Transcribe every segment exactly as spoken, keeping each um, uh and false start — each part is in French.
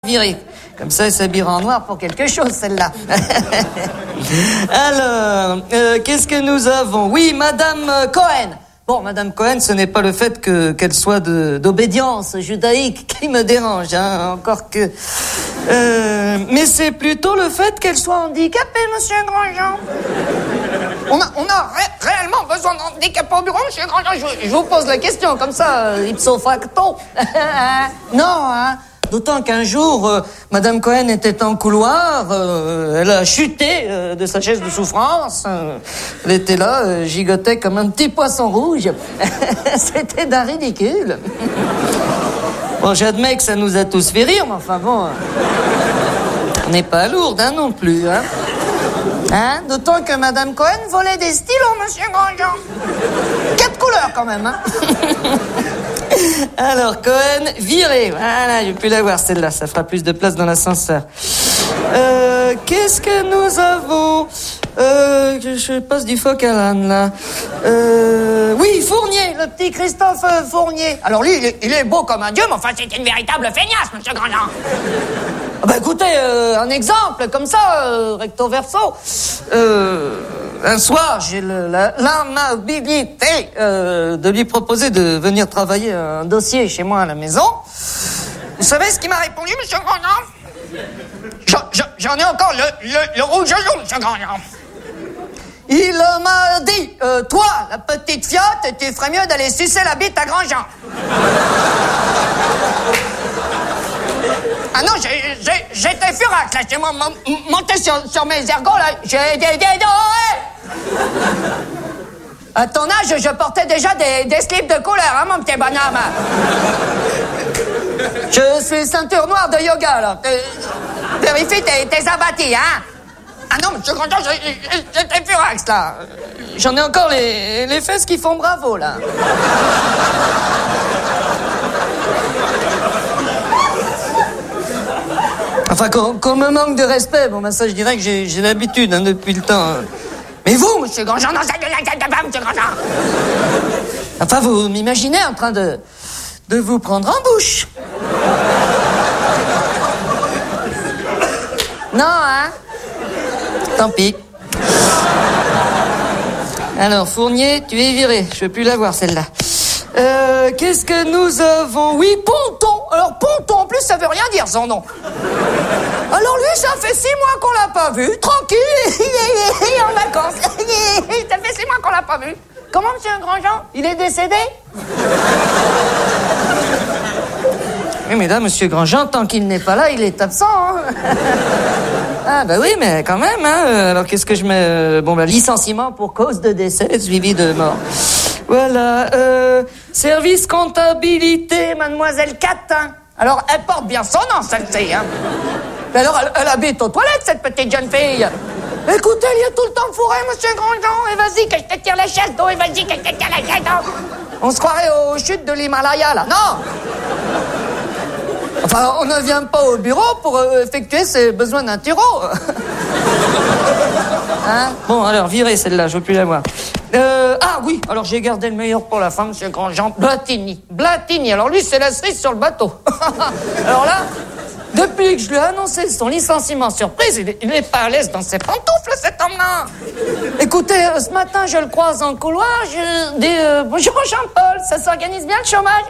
Virée. Comme ça, elle s'habillera en noir pour quelque chose, celle-là. Alors, euh, qu'est-ce que nous avons? Oui, Madame Cohen. Bon, Madame Cohen, ce n'est pas le fait que qu'elle soit de, d'obédience judaïque qui me dérange, hein, encore que... Euh, mais c'est plutôt le fait qu'elle soit handicapée, Monsieur Grandjean. On a, on a ré- réellement besoin d'handicapés au bureau, Monsieur Grandjean. Je, je vous pose la question, comme ça, euh, ipso facto. Non, hein. D'autant qu'un jour, euh, Madame Cohen était en couloir, euh, elle a chuté euh, de sa chaise de souffrance. Euh, elle était là, euh, gigotait comme un petit poisson rouge. C'était d'un ridicule. Bon, j'admets que ça nous a tous fait rire, mais enfin bon, euh, on n'est pas lourde, hein, non plus, hein. Hein? D'autant que Madame Cohen volait des stylos, Monsieur Grandjean. Quatre couleurs, quand même, hein. Alors, Cohen, viré. Voilà, j'ai pu la voir, celle-là. Ça fera plus de place dans l'ascenseur. Euh, qu'est-ce que nous avons? Euh, je passe du phoque à l'âne, là. Euh, oui, Fournier, le petit Christophe euh, Fournier. Alors lui, il est, il est beau comme un dieu, mais enfin, c'est une véritable feignasse, Monsieur Grandjean. Ah bah écoutez, euh, un exemple, comme ça, euh, recto verso. Euh... Un soir, j'ai le, la, l'amabilité euh, de lui proposer de venir travailler un dossier chez moi à la maison. Vous savez ce qu'il m'a répondu, Monsieur Grandjean? J'en, j'en, j'en ai encore le, le, le rouge au jaune, Monsieur Grandjean. Il m'a dit, euh, toi, la petite fiotte, tu ferais mieux d'aller sucer la bite à Grandjean. Ah non, j'ai, j'ai, j'étais furax, là, j'ai monté sur, sur mes ergots, là, j'ai des des À ton âge, je portais déjà des, des slips de couleur, hein, mon petit bonhomme. Je suis ceinture noire de yoga, là. Euh, vérifie tes, tes abattis, hein. Ah non, Monsieur Grandjean, j'étais furax, là. J'en ai encore les, les fesses qui font bravo, là. Enfin, qu'on, qu'on me manque de respect, bon, ben ça, je dirais que j'ai, j'ai l'habitude, hein, depuis le temps. Mais vous, Monsieur Grandjean, non, ça ne pas, Monsieur Grandjean. Enfin, vous m'imaginez en train de, de vous prendre en bouche. Non, hein? Tant pis. Alors, Fournier, tu es viré. Je ne peux plus la voir, celle-là. Euh, qu'est-ce que nous avons? Oui, Ponton. Alors, Ponton, en plus, ça veut rien dire, son nom. Alors, lui, ça fait six mois qu'on l'a pas vu. Tranquille, il est en vacances. Ça fait six mois qu'on l'a pas vu. Comment, Monsieur Grandjean? Il est décédé? Oui, mais là, Monsieur Grandjean, tant qu'il n'est pas là, il est absent, hein. Ah, bah oui, mais quand même, hein. Alors, qu'est-ce que je mets? Bon, bah, licenciement pour cause de décès suivi de mort. Voilà, euh, service comptabilité, Mademoiselle Catin. Alors, elle porte bien son nom, celle-ci, hein. Mais alors, elle, elle habite aux toilettes, cette petite jeune fille. Écoutez, il y a tout le temps fourré, Monsieur Grandjean. Et vas-y, que je te tire la chaise d'eau. Et vas-y, que je te tire la chaise d'eau. On se croirait aux chutes de l'Himalaya, là. Non. Enfin, on ne vient pas au bureau pour euh, effectuer ses besoins naturaux. Hein? Bon, alors, virez celle-là, je veux plus la voir. Euh, ah oui, alors j'ai gardé le meilleur pour la fin, Monsieur Grandjean. Blatini. Blatini, alors lui, c'est la cerise sur le bateau. Alors là, depuis que je lui ai annoncé son licenciement surprise, il est, il est pas à l'aise dans ses pantoufles, cet homme-là. Écoutez, euh, ce matin, je le croise en couloir, je dis euh, bonjour Jean-Paul, ça s'organise bien le chômage?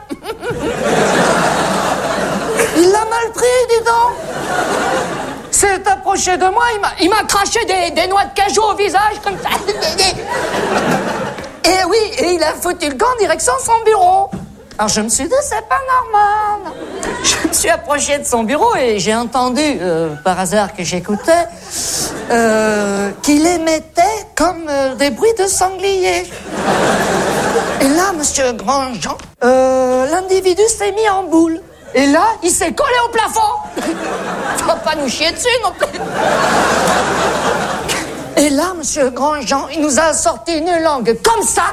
Il l'a mal pris, dis donc. S'est approché de moi, il m'a, il m'a craché des, des noix de cajou au visage, comme ça. Et oui, et il a foutu le camp en direction de son bureau. Alors je me suis dit, c'est pas normal. Je me suis approché de son bureau et j'ai entendu, euh, par hasard que j'écoutais, euh, qu'il émettait comme euh, des bruits de sanglier. Et là, Monsieur Grandjean, euh, l'individu s'est mis en boule. Et là, il s'est collé au plafond. Faut pas nous chier dessus non plus. Et là, Monsieur Grandjean, il nous a sorti une langue comme ça.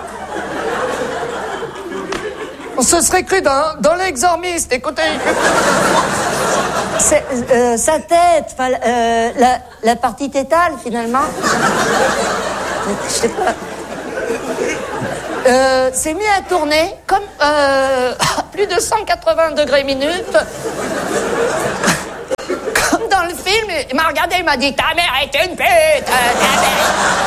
On se serait cru dans, dans l'exormiste, écoutez. C'est, euh, sa tête, euh, la, la partie tétale, finalement. Je sais pas. Euh, s'est mis à tourner comme euh, à plus de cent quatre-vingts degrés minutes. Il m'a regardé, il m'a dit, ta mère est une pute, ta mère.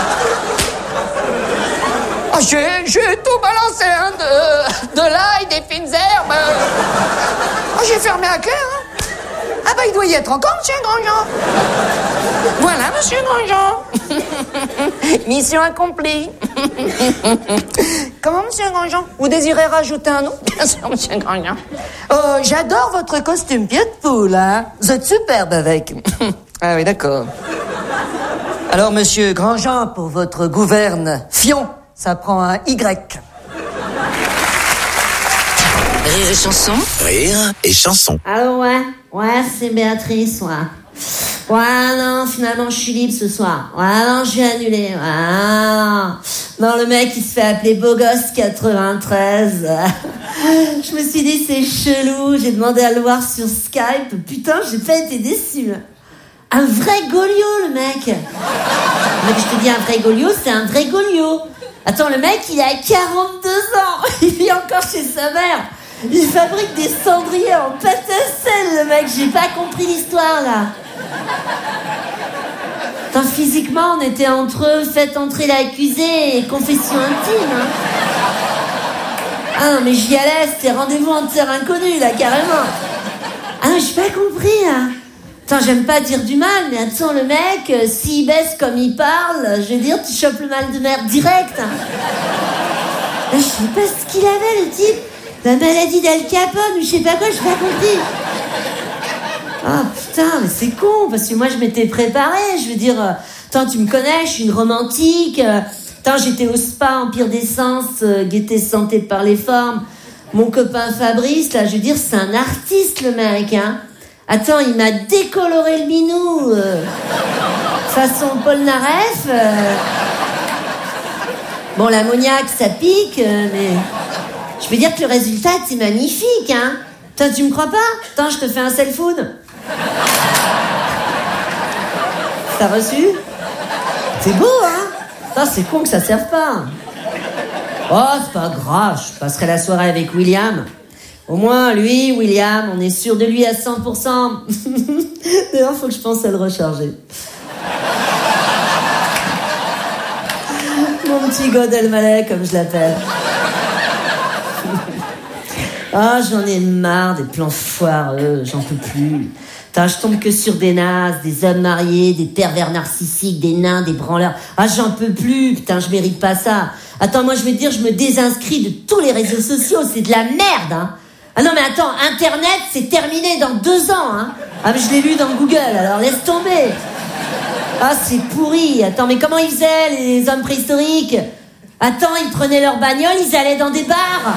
Oh, j'ai, j'ai tout balancé, hein, de, de l'ail, des fines herbes. Oh, j'ai fermé à cœur, hein. Ah bah, il doit y être encore, monsieur Grandjean. Voilà, monsieur Grandjean. Mission accomplie. Comment, monsieur Grandjean? Vous désirez rajouter un nom? Bien sûr, monsieur Grandjean. Oh, j'adore votre costume pied de poule, hein. Vous êtes superbe avec. Ah oui, d'accord. Alors, monsieur Grandjean, pour votre gouverne Fion, ça prend un Y. Rire et chanson. Rire et chanson. Allô, ouais. Ouais, c'est Béatrice, ouais. Ouais, non, finalement, je suis libre ce soir. Ouais, non, je vais annuler. Ouais, non. Non, le mec, il se fait appeler Beau Gosse quatre-vingt-treize. Je me suis dit, c'est chelou. J'ai demandé à le voir sur Skype. Putain, j'ai pas été déçue. Un vrai Goliot, le mec. Mais je te dis, un vrai Goliot, c'est un vrai Goliot. Attends, le mec, il a quarante-deux ans. Il vit encore chez sa mère. Il fabrique des cendriers en pâte à sel, le mec. J'ai pas compris l'histoire, là. Attends, physiquement, on était entre eux, faites entrer l'accusé et confession intime, hein. Ah non, mais j'y allais, c'était rendez-vous en terre inconnue, là, carrément. Ah non, j'ai pas compris, hein. Attends, j'aime pas dire du mal, mais attends, le mec, euh, s'il baisse comme il parle, je veux dire, tu chopes le mal de mer direct, hein. Là, je sais pas ce qu'il avait, le type. La maladie d'Al Capone ou je sais pas quoi, j'ai pas compris. Ah putain, mais c'est con, parce que moi je m'étais préparée, je veux dire, euh, attends, tu me connais, je suis une romantique, euh, attends, j'étais au spa Empire d'Essence, euh, gaieté santé par les formes, mon copain Fabrice, là, je veux dire, c'est un artiste le mec, hein. Attends, il m'a décoloré le minou, euh, façon Paul Naref, euh... bon, l'ammoniaque, ça pique, euh, mais... Je veux dire que le résultat, c'est magnifique, hein. Toi, tu me crois pas? Attends, je te fais un self-food. T'as reçu? C'est beau, hein. Attends, c'est con que ça serve pas. Oh, c'est pas grave, je passerai la soirée avec William. Au moins, lui, William, on est sûr de lui à cent pour cent. D'ailleurs, faut que je pense à le recharger. Mon petit God Elmaleh, comme je l'appelle. Ah, oh, j'en ai marre des plans foireux, j'en peux plus. Putain, je tombe que sur des nazes, des hommes mariés, des pervers narcissiques, des nains, des branleurs. Ah, j'en peux plus, putain, je mérite pas ça. Attends, moi je vais te dire, je me désinscris de tous les réseaux sociaux, c'est de la merde, hein. Ah non, mais attends, Internet, c'est terminé dans deux ans, hein. Ah, mais je l'ai lu dans Google, alors laisse tomber. Ah, c'est pourri. Attends, mais comment ils faisaient, les hommes préhistoriques? Attends, ils prenaient leur bagnole, ils allaient dans des bars.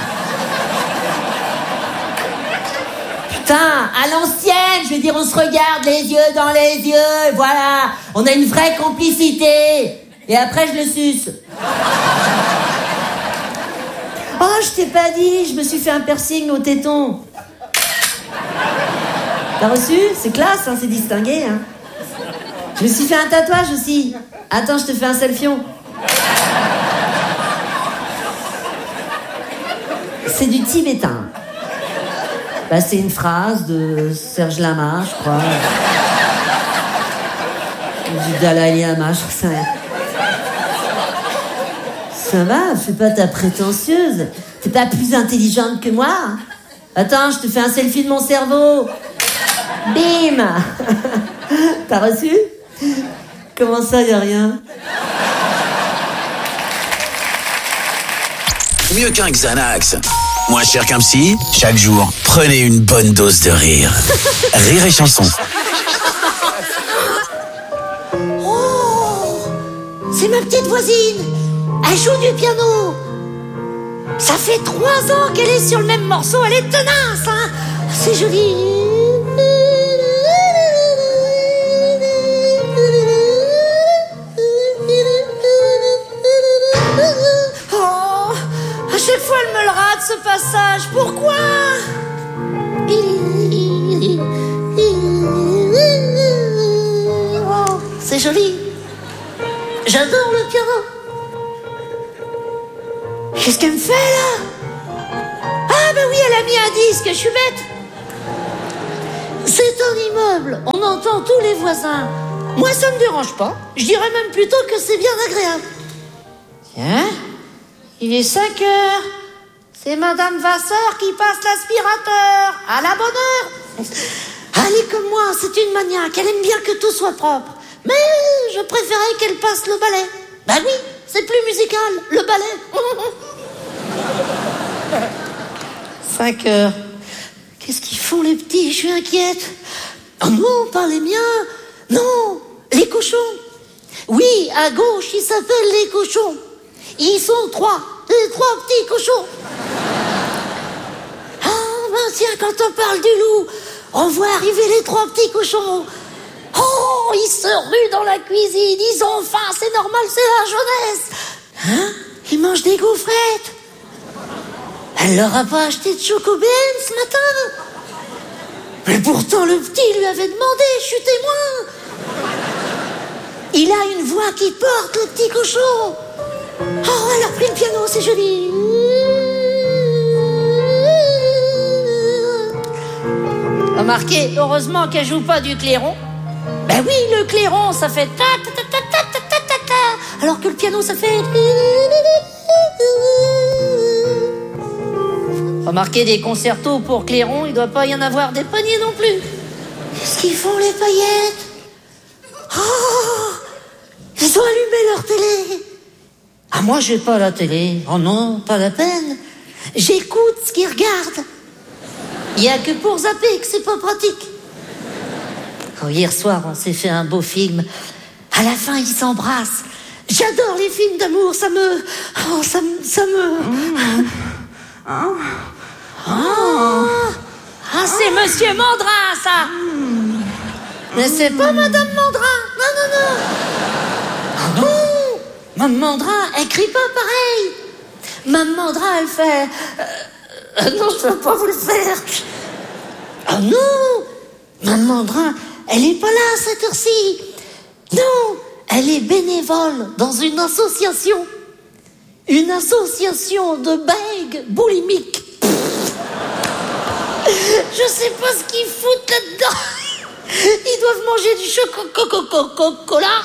Putain, à l'ancienne, je veux dire, on se regarde les yeux dans les yeux, et voilà, on a une vraie complicité. Et après, je le suce. Oh, je t'ai pas dit, je me suis fait un piercing au téton. T'as reçu? C'est classe, hein, c'est distingué, hein. Je me suis fait un tatouage aussi. Attends, je te fais un selfion. C'est du tibétain. Bah, c'est une phrase de Serge Lama, je crois. Du Dalai Lama, je sais rien. Ça va, fais pas ta prétentieuse. T'es pas plus intelligente que moi. Attends, je te fais un selfie de mon cerveau. Bim. T'as reçu? Comment ça, y a rien? Mieux qu'un Xanax. Moins cher qu'un psy, chaque jour, prenez une bonne dose de rire. Rire et chanson. Oh, c'est ma petite voisine. Elle joue du piano. Ça fait trois ans qu'elle est sur le même morceau. Elle est tenace, hein. C'est joli. Oh, à chaque fois elle me le rate ce passage. Pourquoi? Oh, c'est joli. J'adore le piano. Qu'est-ce qu'elle me fait là? Ah ben oui, elle a mis un disque, je suis bête. C'est un immeuble, on entend tous les voisins. Moi, ça me dérange pas. Je dirais même plutôt que c'est bien agréable. Tiens, il est cinq heures. C'est Madame Vasseur qui passe l'aspirateur. À la bonne heure. Elle est comme moi, c'est une maniaque. Elle aime bien que tout soit propre. Mais je préférais qu'elle passe le balai. Ben oui, c'est plus musical, le balai. Cinq heures. Qu'est-ce qu'ils font les petits? Je suis inquiète. Oh non, pas les miens. Non, les cochons. Oui, à gauche, ils s'appellent les cochons. Ils sont trois, les trois petits cochons. Ah, ben tiens, quand on parle du loup, on voit arriver les trois petits cochons. Oh, ils se ruent dans la cuisine, ils ont faim, c'est normal, c'est la jeunesse. Hein? Ils mangent des gaufrettes. Elle leur a pas acheté de chocobène ce matin? Mais pourtant, le petit lui avait demandé, je suis témoin. Il a une voix qui porte, le petit cochon. Oh, elle a repris le piano, c'est joli. Remarquez, heureusement qu'elle joue pas du clairon. Ben oui, le clairon, ça fait ta ta ta ta ta ta ta ta ta, alors que le piano, ça fait... Remarquez, des concertos pour clairon, il doit pas y en avoir des paniers non plus. Qu'est-ce qu'ils font, les paillettes? Oh, ils ont allumé leur télé. Ah, moi, j'ai pas la télé. Oh non, pas la peine. J'écoute ce qu'ils regardent. Il y a que pour zapper que c'est pas pratique. Oh, hier soir, on s'est fait un beau film. À la fin, ils s'embrassent. J'adore les films d'amour, ça me... Oh, ça me... Ça me... Mmh. Oh. Oh. Ah, c'est Monsieur Mandrin, ça. Mmh. Mais c'est pas Madame Mandrin. Non, non, non. Ah non. Mme Mandrin, elle crie pas pareil. Mme Mandrin, elle fait... Euh, euh, non, je veux pas vous le faire. Ah non. Mme Mandrin, elle est pas là à cette heure-ci. Non, elle est bénévole dans une association. Une association de bègues boulimiques. Je sais pas ce qu'ils foutent là-dedans. Ils doivent manger du chocolat.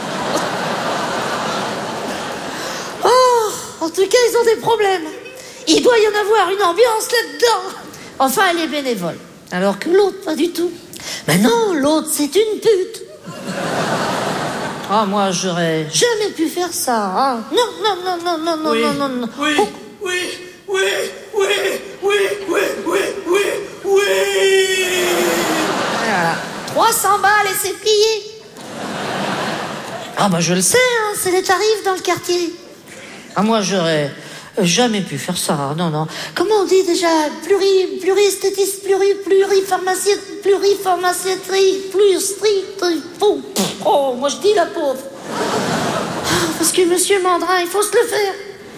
Oh, en tout cas, ils ont des problèmes. Il doit y en avoir une ambiance là-dedans. Enfin, elle est bénévole. Alors que l'autre, pas du tout. Mais non, l'autre, c'est une pute. Ah, moi, j'aurais jamais pu faire ça. Hein. Non, non, non, non, non, non, oui, non, non, non. Oui, oh. oui, oui, oui, oui, oui, oui, oui, oui. Voilà. trois cents balles et c'est plié. Ah, bah, je le sais, hein, c'est les tarifs dans le quartier. Ah, moi, j'aurais jamais pu faire ça. Non, non. Comment on dit déjà? Pluri, pluriesthétiste, pluri, pluripharmaciette, pluripharmacietterie, plus strict. Oh, moi je dis la pauvre. Oh, parce que Monsieur Mandrin, il faut se le faire.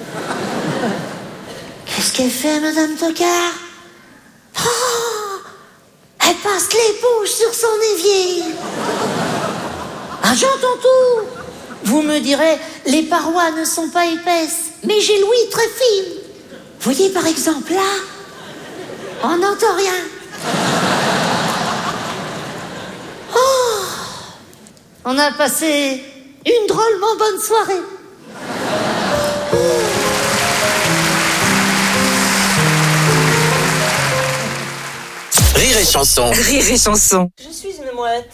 Qu'est-ce qu'elle fait, Madame Tocard? Oh, elle passe l'éponge sur son évier. Ah, j'entends tout. Vous me direz, les parois ne sont pas épaisses, mais j'ai l'ouïe très fine. Vous voyez, par exemple, là, on n'entend rien. Oh, on a passé une drôlement bonne soirée. Rire et chanson. Rire et chanson. Je suis une mouette.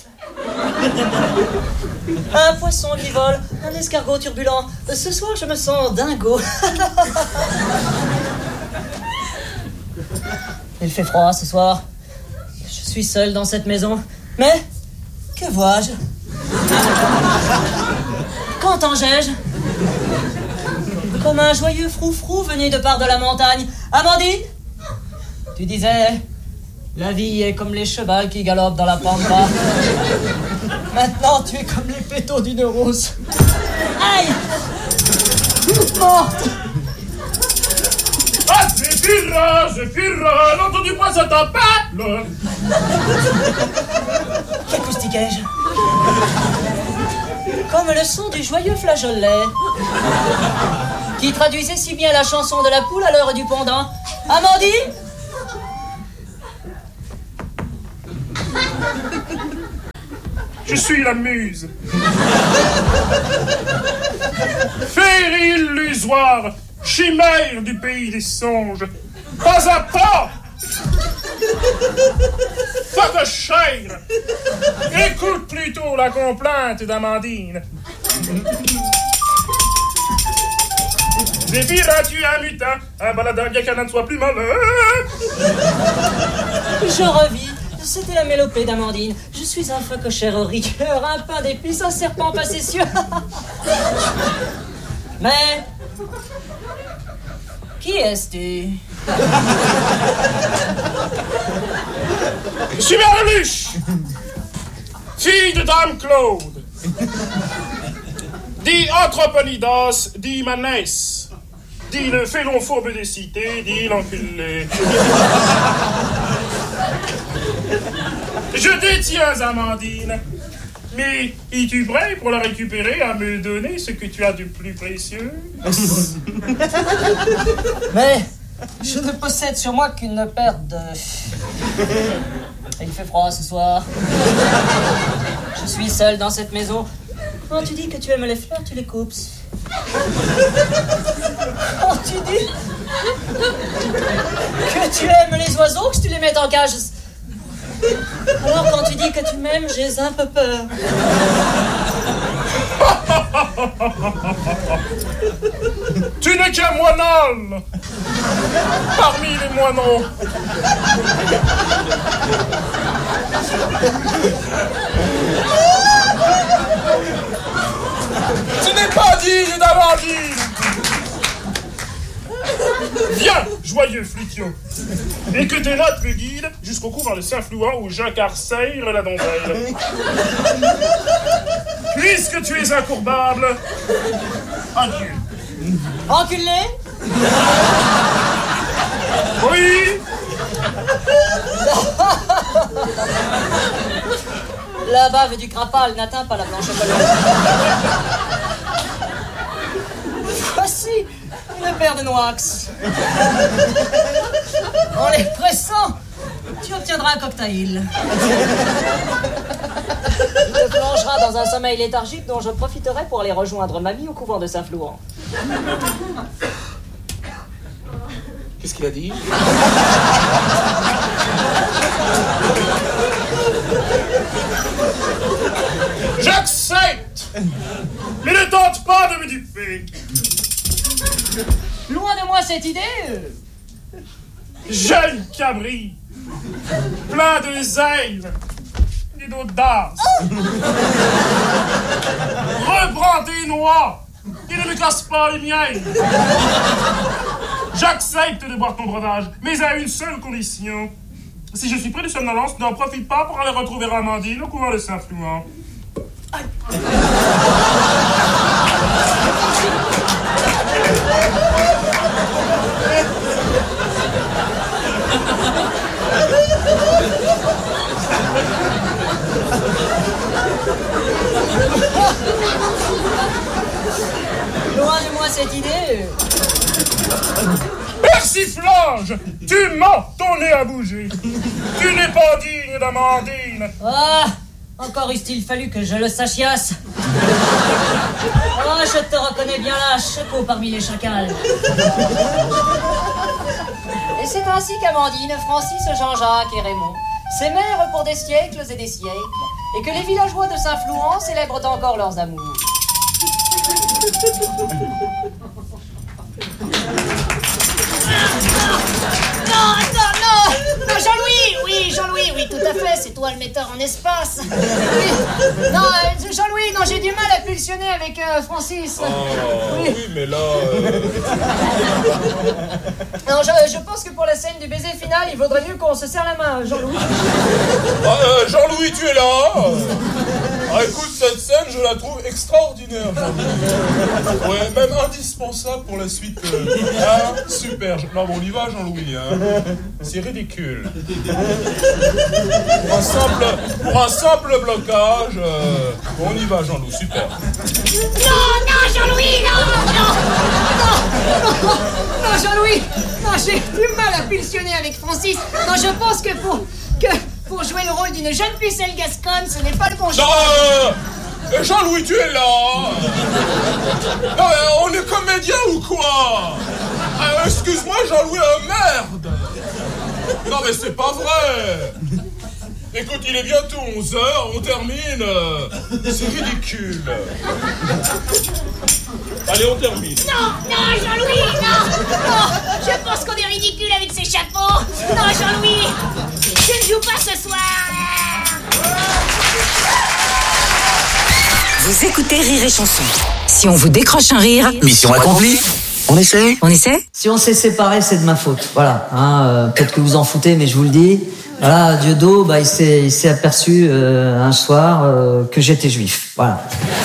Un poisson qui vole, un escargot turbulent. Ce soir, je me sens dingo. Il fait froid ce soir. Je suis seul dans cette maison. Mais, que vois-je? Qu'entends-je? Comme un joyeux froufrou venu de part de la montagne. Amandine? Tu disais... La vie est comme les chevaux qui galopent dans la pampa. Maintenant, tu es comme les pétaux d'une rose. Aïe! Morte! Ah, Zéphyra, Zéphyra, n'entends-tu pas cette appel? Qu'acoustiquai-je? Comme le son du joyeux flageolet, qui traduisait si bien la chanson de la poule à l'heure du pendant. Amandine? Je suis la muse. Fée illusoire, chimère du pays des songes. Pas à pas. Pas de chair. Écoute plutôt la complainte d'Amandine. Défiras-tu un mutin, un baladin bien qu'un âne soit plus malin. Je revis. C'était la mélopée d'Amandine. Je suis un facochère au rigueur, un pain d'épices, un serpent facétieux. Mais... Qui es-tu? Je suis Merluche, fille de Dame Claude. Dit Anthroponidas, dit Manès, dit le félon fourbe des cités, dit l'enculé. Je détiens Amandine, mais es-tu prêt pour la récupérer à me donner ce que tu as de plus précieux? Mais je ne possède sur moi qu'une paire de... Il fait froid ce soir. Je suis seul dans cette maison. Oh, tu dis que tu aimes les fleurs, tu les coupes. Oh, tu dis que tu aimes les oiseaux, que tu les mets en cage. Alors quand tu dis que tu m'aimes, j'ai un peu peur. Tu n'es qu'un moinol parmi les moineaux. Tu n'es pas digne d'Amandine. Viens, joyeux Flution, et que tes notes me guident jusqu'au couvent de Saint-Flouan où j'incarcère la donzelle. Puisque tu es incourbable, adieu. Enculé? Oui. La bave du crapal n'atteint pas la blanche colonne. Voici une paire de Noax. En les pressant, tu obtiendras un cocktail. Tu te plongeras dans un sommeil léthargique dont je profiterai pour aller rejoindre mamie au couvent de Saint-Flouan. Qu'est-ce qu'il a dit? J'accepte, mais ne tente pas de me duper. Loin de moi cette idée. Jeune cabri, plein de zèle et d'audace. Reprends tes noix et ne me casse pas les miennes. J'accepte de boire ton breuvage, mais à une seule condition. Si je suis près de somnolence, n'en profite pas pour aller retrouver Amandine au couvent de Saint-Flouan. Loin de moi cette idée. Persiflage, tu mens, ton nez a bougé. Tu n'es pas digne d'Amandine. Ah, encore eût-il fallu que je le sachiasse. Oh, je te reconnais bien là, chapeau parmi les chacals. Et c'est ainsi qu'Amandine, Francis, Jean-Jacques et Raymond s'aimèrent pour des siècles et des siècles, et que les villageois de Saint-Flouan célèbrent encore leurs amours. Non, attends, non Non, Jean-Louis, oui, Jean-Louis, oui, tout à fait, c'est toi le metteur en espace. Oui. Non, euh, Jean-Louis, non, j'ai du mal à pulsionner avec euh, Francis. Oh, oui. oui, mais là... Euh... Non, je, je pense que pour la scène du baiser final, il vaudrait mieux qu'on se serre la main, Jean-Louis. Ah, euh, Jean-Louis, tu es là? Ah, écoute, cette scène, je la trouve extraordinaire. Ouais, même indispensable pour la suite. Euh... Ah, super. Non, bon, on y va, Jean-Louis. Hein. C'est ridicule. Pour un simple, pour un simple blocage, euh... on y va, Jean-Louis, super. Non, non, Jean-Louis, non, non, non, non, non, Jean-Louis, non, j'ai du mal à pulsionner avec Francis. Non, je pense que pour, que pour jouer le rôle d'une jeune pucelle gasconne, ce n'est pas le bon choix. Non, Eh, Jean-Louis, tu es là? Non, mais on est comédien ou quoi? Ah, excuse-moi, Jean-Louis, euh, merde. Non, mais c'est pas vrai. Écoute, il est bientôt onze heures, on termine. C'est ridicule. Allez, on termine. Non, non, Jean-Louis, non, non. Je pense qu'on est ridicule avec ces chapeaux. Non, Jean-Louis, je ne joue pas ce soir. Vous écoutez Rire et Chanson. Si on vous décroche un rire, Mission accomplie. On essaie? on essaie? Si on s'est séparés, c'est de ma faute. Voilà. Hein, euh, peut-être que vous en foutez, mais je vous le dis. Voilà, Dieudo, bah, il s'est, il s'est aperçu euh, un soir euh, que j'étais juif. Voilà.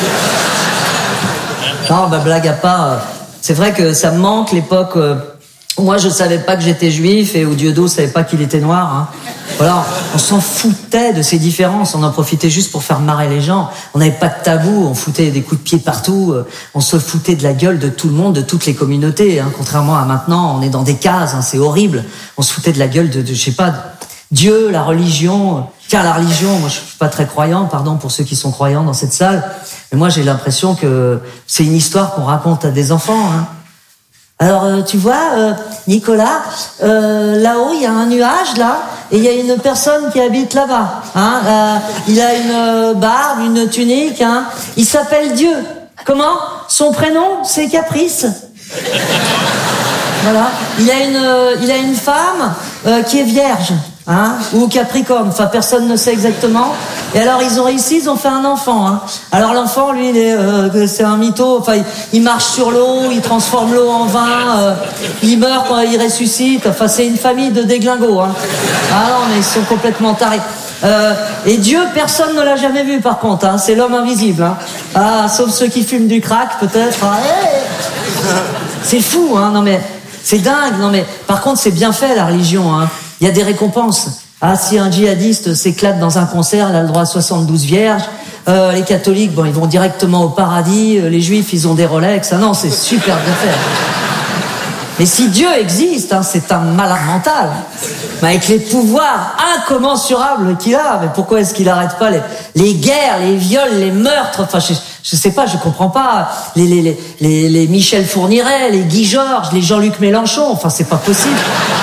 Non, bah, blague à part, euh, c'est vrai que ça me manque l'époque euh, où moi je savais pas que j'étais juif et où Dieudo savait pas qu'il était noir. Hein. Voilà, on s'en foutait de ces différences, on en profitait juste pour faire marrer les gens. On n'avait pas de tabou, on foutait des coups de pied partout, euh, on se foutait de la gueule de tout le monde, de toutes les communautés. Hein. Contrairement à maintenant, on est dans des cases, hein, c'est horrible. On se foutait de la gueule de, de je sais pas, Dieu, la religion. Tiens, la religion, moi je suis pas très croyant, pardon pour ceux qui sont croyants dans cette salle, mais moi j'ai l'impression que c'est une histoire qu'on raconte à des enfants. Hein. Alors euh, tu vois, euh, Nicolas, euh, là-haut il y a un nuage là, et il y a une personne qui habite là-bas. Hein, euh, il a une euh, barbe, une tunique. Hein, il s'appelle Dieu. Comment? Son prénom c'est Caprice. Voilà. Il a une, euh, il a une femme euh, qui est vierge, hein, ou Capricorne. Enfin, personne ne sait exactement. Et alors, ils ont réussi, ils ont fait un enfant. Hein. Alors, l'enfant, lui, il est, euh, c'est un mytho. Enfin, il, il marche sur l'eau, il transforme l'eau en vin. Euh, il meurt quand il ressuscite. Enfin, c'est une famille de déglingos. Hein. Ah non, mais ils sont complètement tarés. Euh, et Dieu, personne ne l'a jamais vu, par contre. Hein. C'est l'homme invisible. Hein. Ah, sauf ceux qui fument du crack, peut-être. Ah, hey c'est fou, hein. Non mais. C'est dingue, non mais par contre c'est bien fait la religion, hein. Il y a des récompenses. Ah, si un djihadiste s'éclate dans un concert, il a le droit à soixante-douze vierges. Euh, les catholiques, bon, ils vont directement au paradis. Euh, les juifs, ils ont des Rolex. Ah non, c'est super bien fait. Mais si Dieu existe, hein, c'est un malade mental. Mais avec les pouvoirs incommensurables qu'il a, mais pourquoi est-ce qu'il arrête pas les, les guerres, les viols, les meurtres? Enfin, je, je sais pas, je comprends pas. Les, les, les, les, les Michel Fourniret, les Guy Georges, les Jean-Luc Mélenchon. Enfin, c'est pas possible.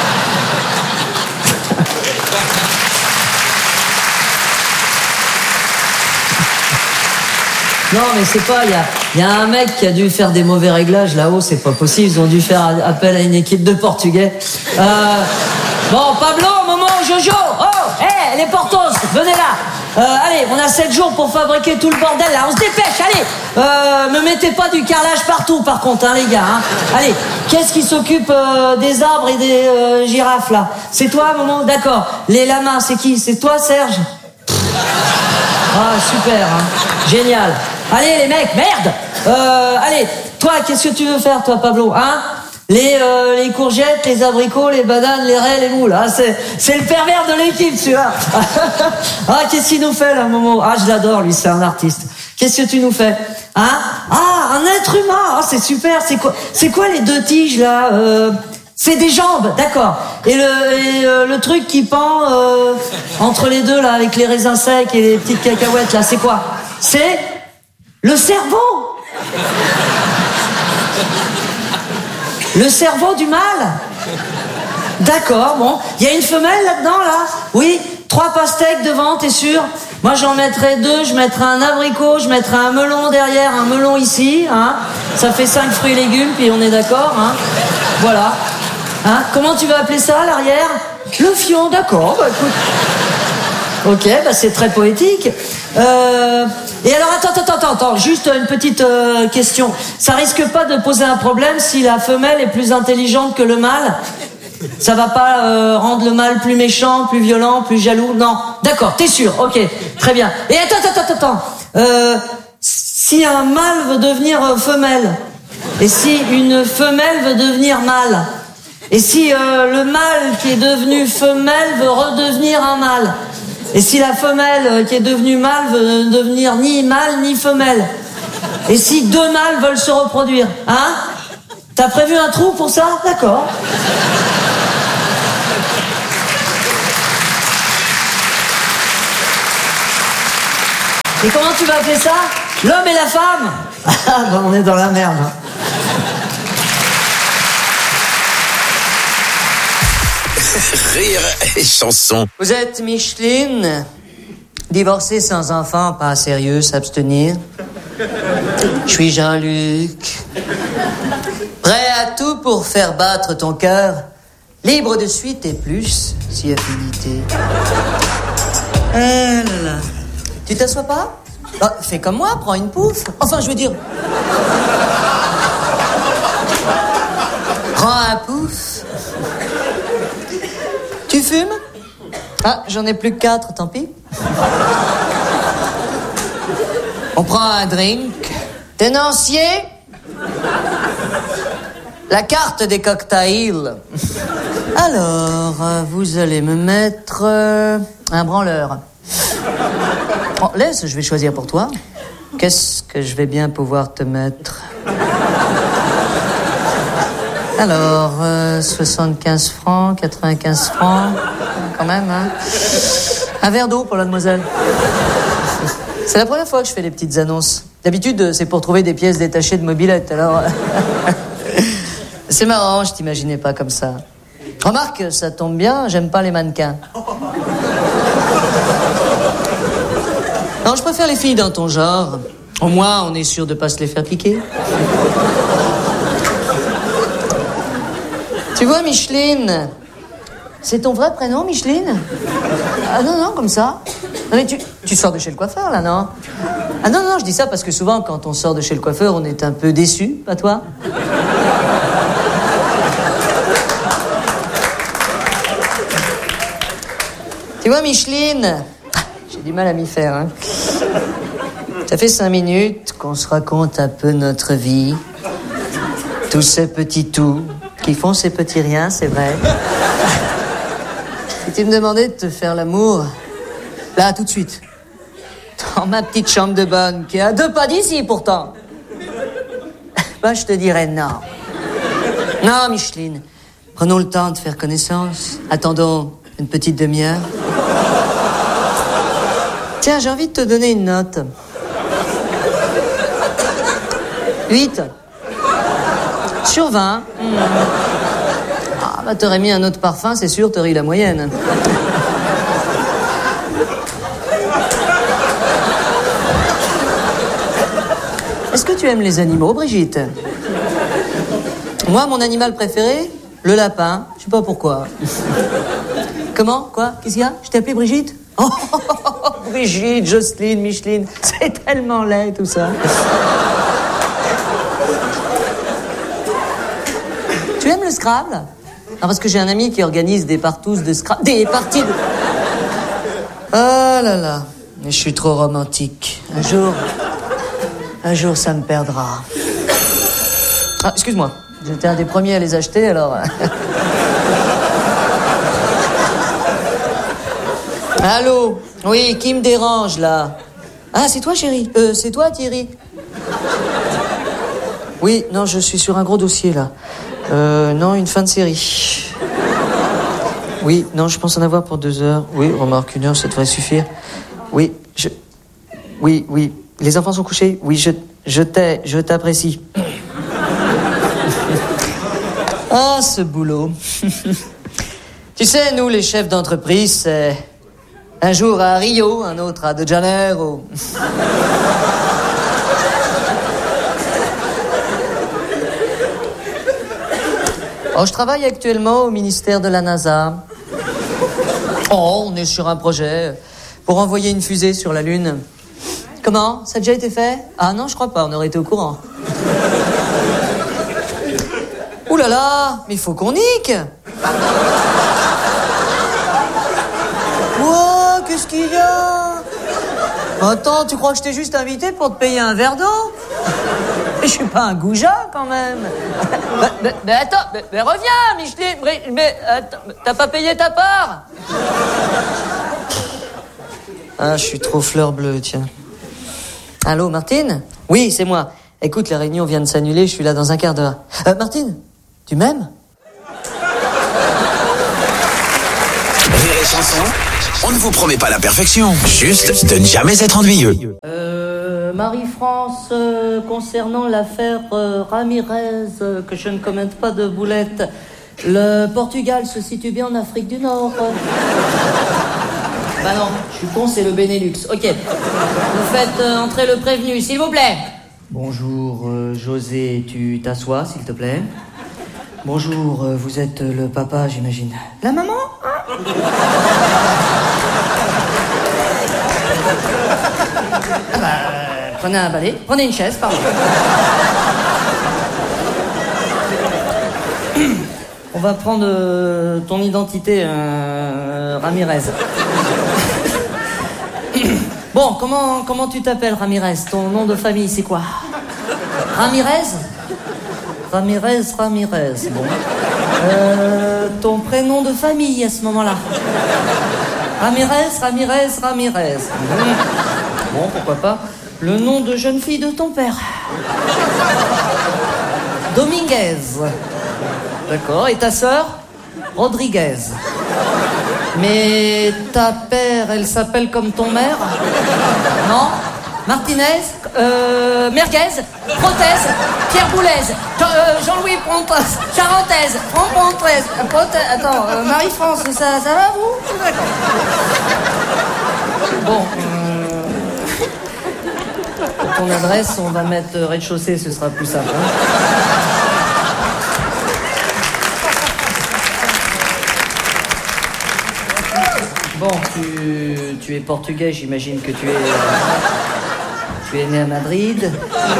Non, mais c'est pas, il y a, y a un mec qui a dû faire des mauvais réglages là-haut, c'est pas possible, ils ont dû faire appel à une équipe de Portugais. Euh, bon, Pablo, Momo, Jojo, oh, hé, hey, les Portos, venez là. Euh, allez, on a sept jours pour fabriquer tout le bordel là, on se dépêche, allez. Euh, me mettez pas du carrelage partout par contre, hein, les gars. Hein. Allez, qu'est-ce qui s'occupe euh, des arbres et des euh, girafes là? C'est toi, Momo? D'accord. Les lamas, c'est qui? C'est toi, Serge? Ah, super, hein. Génial. Allez, les mecs, merde. Euh, allez, toi, qu'est-ce que tu veux faire, toi, Pablo? Hein? Les, euh, les courgettes, les abricots, les bananes, les raies, les moules. Ah, c'est, c'est le pervers de l'équipe, celui-là. Ah, qu'est-ce qu'il nous fait, là, Momo? Ah, je l'adore, lui, c'est un artiste. Qu'est-ce que tu nous fais? Hein? Ah, un être humain. Ah, c'est super. C'est quoi, c'est quoi les deux tiges, là? Euh, c'est des jambes, d'accord. Et le, et, euh, le truc qui pend euh, entre les deux, là, avec les raisins secs et les petites cacahuètes, là, c'est quoi? C'est le cerveau. Le cerveau du mâle. D'accord, bon. Il y a une femelle là-dedans, là? Oui. Trois pastèques devant, t'es sûr? Moi, j'en mettrais deux. Je mettrais un abricot, je mettrais un melon derrière, un melon ici, hein. Ça fait cinq fruits et légumes, puis on est d'accord, hein. Voilà. Hein? Comment tu vas appeler ça, l'arrière? Le fion, d'accord, bah écoute. Ok, bah c'est très poétique. Euh... Et alors, attends, attends, attends, attends, juste une petite euh, question. Ça risque pas de poser un problème si la femelle est plus intelligente que le mâle? Ça va pas euh, rendre le mâle plus méchant, plus violent, plus jaloux? Non, d'accord, t'es sûr? Ok, très bien. Et attends, attends, attends, attends. Euh, si un mâle veut devenir euh, femelle, et si une femelle veut devenir mâle, et si euh, le mâle qui est devenu femelle veut redevenir un mâle, et si la femelle euh, qui est devenue mâle veut devenir ni mâle ni femelle, et si deux mâles veulent se reproduire, hein? T'as prévu un trou pour ça? D'accord. Et comment tu vas appeler ça? L'homme et la femme. Ah, ben on est dans la merde. Hein. Rire et chanson. Vous êtes Micheline, divorcée sans enfant, pas sérieux, s'abstenir. Je suis Jean-Luc, prêt à tout pour faire battre ton cœur, libre de suite et plus, si affinité. Eh là là. Tu t'assois pas? Bah, fais comme moi, prends une pouffe. Enfin, je veux dire... Prends un pouf. Tu fumes? Ah, j'en ai plus que quatre, tant pis. On prend un drink. Tenancier? La carte des cocktails. Alors, euh, vous allez me mettre euh, un branleur. Bon, laisse, je vais choisir pour toi. Qu'est-ce que je vais bien pouvoir te mettre? Alors, euh, soixante-quinze francs, quatre-vingt-quinze francs, quand même, hein. Un verre d'eau pour la demoiselle. C'est la première fois que je fais des petites annonces. D'habitude, c'est pour trouver des pièces détachées de mobilette, alors... C'est marrant, je t'imaginais pas comme ça. Remarque, ça tombe bien, j'aime pas les mannequins. Non, je préfère les filles dans ton genre. Au moins, on est sûr de pas se les faire piquer. Tu vois, Micheline, c'est ton vrai prénom, Micheline? Ah non, non, comme ça. Non, mais tu, tu sors de chez le coiffeur, là, non? Ah non, non, je dis ça parce que souvent, quand on sort de chez le coiffeur, on est un peu déçu, pas toi? Tu vois, Micheline, j'ai du mal à m'y faire, hein. Ça fait cinq minutes qu'on se raconte un peu notre vie. Tous ces petits tout qui font ces petits riens, c'est vrai. Si tu me demandais de te faire l'amour, là, tout de suite, dans ma petite chambre de bonne, qui est à deux pas d'ici, pourtant, ben, je te dirais non. Non, Micheline, prenons le temps de faire connaissance. Attendons une petite demi-heure. Tiens, j'ai envie de te donner une note. huit. Sur vingt. Mmh. Ah, bah, t'aurais mis un autre parfum, c'est sûr, t'aurais eu la moyenne. Est-ce que tu aimes les animaux, Brigitte? Moi, mon animal préféré, le lapin. Je sais pas pourquoi. Comment? Quoi? Qu'est-ce qu'il y a? Je t'ai appelé Brigitte? Oh, Brigitte, Jocelyne, Micheline, c'est tellement laid tout ça. Tu aimes le Scrabble? Non, parce que j'ai un ami qui organise des partous de Scrabble. Des parties de... Oh là là, mais je suis trop romantique. Un jour, un jour ça me perdra. Ah, excuse-moi, j'étais un des premiers à les acheter, alors... Allô? Oui, qui me dérange, là? Ah, c'est toi, chérie? Euh, c'est toi, Thierry? Oui, non, je suis sur un gros dossier, là. Euh, non, une fin de série. Oui, non, je pense en avoir pour deux heures. Oui, remarque, une heure, ça devrait suffire. Oui, je... Oui, oui. Les enfants sont couchés? Oui, je... Je t'ai... Je t'apprécie. Ah, ce boulot. Tu sais, nous, les chefs d'entreprise, c'est... Un jour à Rio, un autre à De Janeiro. Oh, je travaille actuellement au ministère de la NASA. Oh, on est sur un projet pour envoyer une fusée sur la Lune. Comment? Ça a déjà été fait? Ah non, je crois pas, on aurait été au courant. Ouh là là, mais il faut qu'on nique. Wow, qu'est-ce qu'il y a? Attends, tu crois que je t'ai juste invité pour te payer un verre d'eau? Je suis pas un goujat, quand même. Mais, mais, mais attends, mais, mais reviens, Micheline. Mais, mais attends, t'as pas payé ta part? Ah, je suis trop fleur bleue, tiens. Allô, Martine? Oui, c'est moi. Écoute, la réunion vient de s'annuler, je suis là dans un quart d'heure. Euh, Martine, tu m'aimes? Rire et chanson, on ne vous promet pas la perfection, juste de ne jamais être ennuyeux. Euh, Marie-France, euh, concernant l'affaire euh, Ramirez, euh, que je ne commette pas de boulette, le Portugal se situe bien en Afrique du Nord. Bah non, je suis con, c'est le Benelux. Ok. Vous faites euh, entrer le prévenu, s'il vous plaît. Bonjour, euh, José, tu t'assois, s'il te plaît. Bonjour, euh, vous êtes euh, le papa, j'imagine. La maman hein? Ah bah, euh, prenez un balai, prenez une chaise, pardon. On va prendre euh, ton identité, euh, Ramirez. Bon, comment, comment tu t'appelles, Ramirez? Ton nom de famille, c'est quoi? Ramirez? Ramirez, Ramirez, bon. Euh, ton prénom de famille, à ce moment-là? Ramirez, Ramirez, Ramirez. Mmh. Bon, pourquoi pas. Le nom de jeune fille de ton père? Dominguez. D'accord, et ta sœur? Rodriguez. Mais ta père, elle s'appelle comme ton mère? Non? Martinez? Euh, Merguez? Prothèse? Pierre Boulez? Euh, Jean-Louis Pontaise? Charentaise? Franck Pontaise? Prothèse? Attends, euh, Marie-France, ça, ça va, vous? D'accord. Bon, euh... pour ton adresse, on va mettre rez-de-chaussée, ce sera plus simple. Hein. Bon, tu, tu es portugais, j'imagine que tu es... Tu es né à Madrid.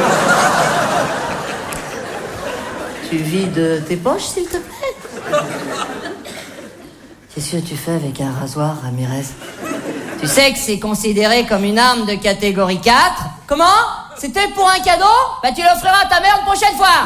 Tu vides tes poches, s'il te plaît? Qu'est-ce que tu fais avec un rasoir, Ramirez? Tu sais que c'est considéré comme une arme de catégorie quatre. Comment? C'était pour un cadeau? Bah tu l'offriras à ta mère une prochaine fois.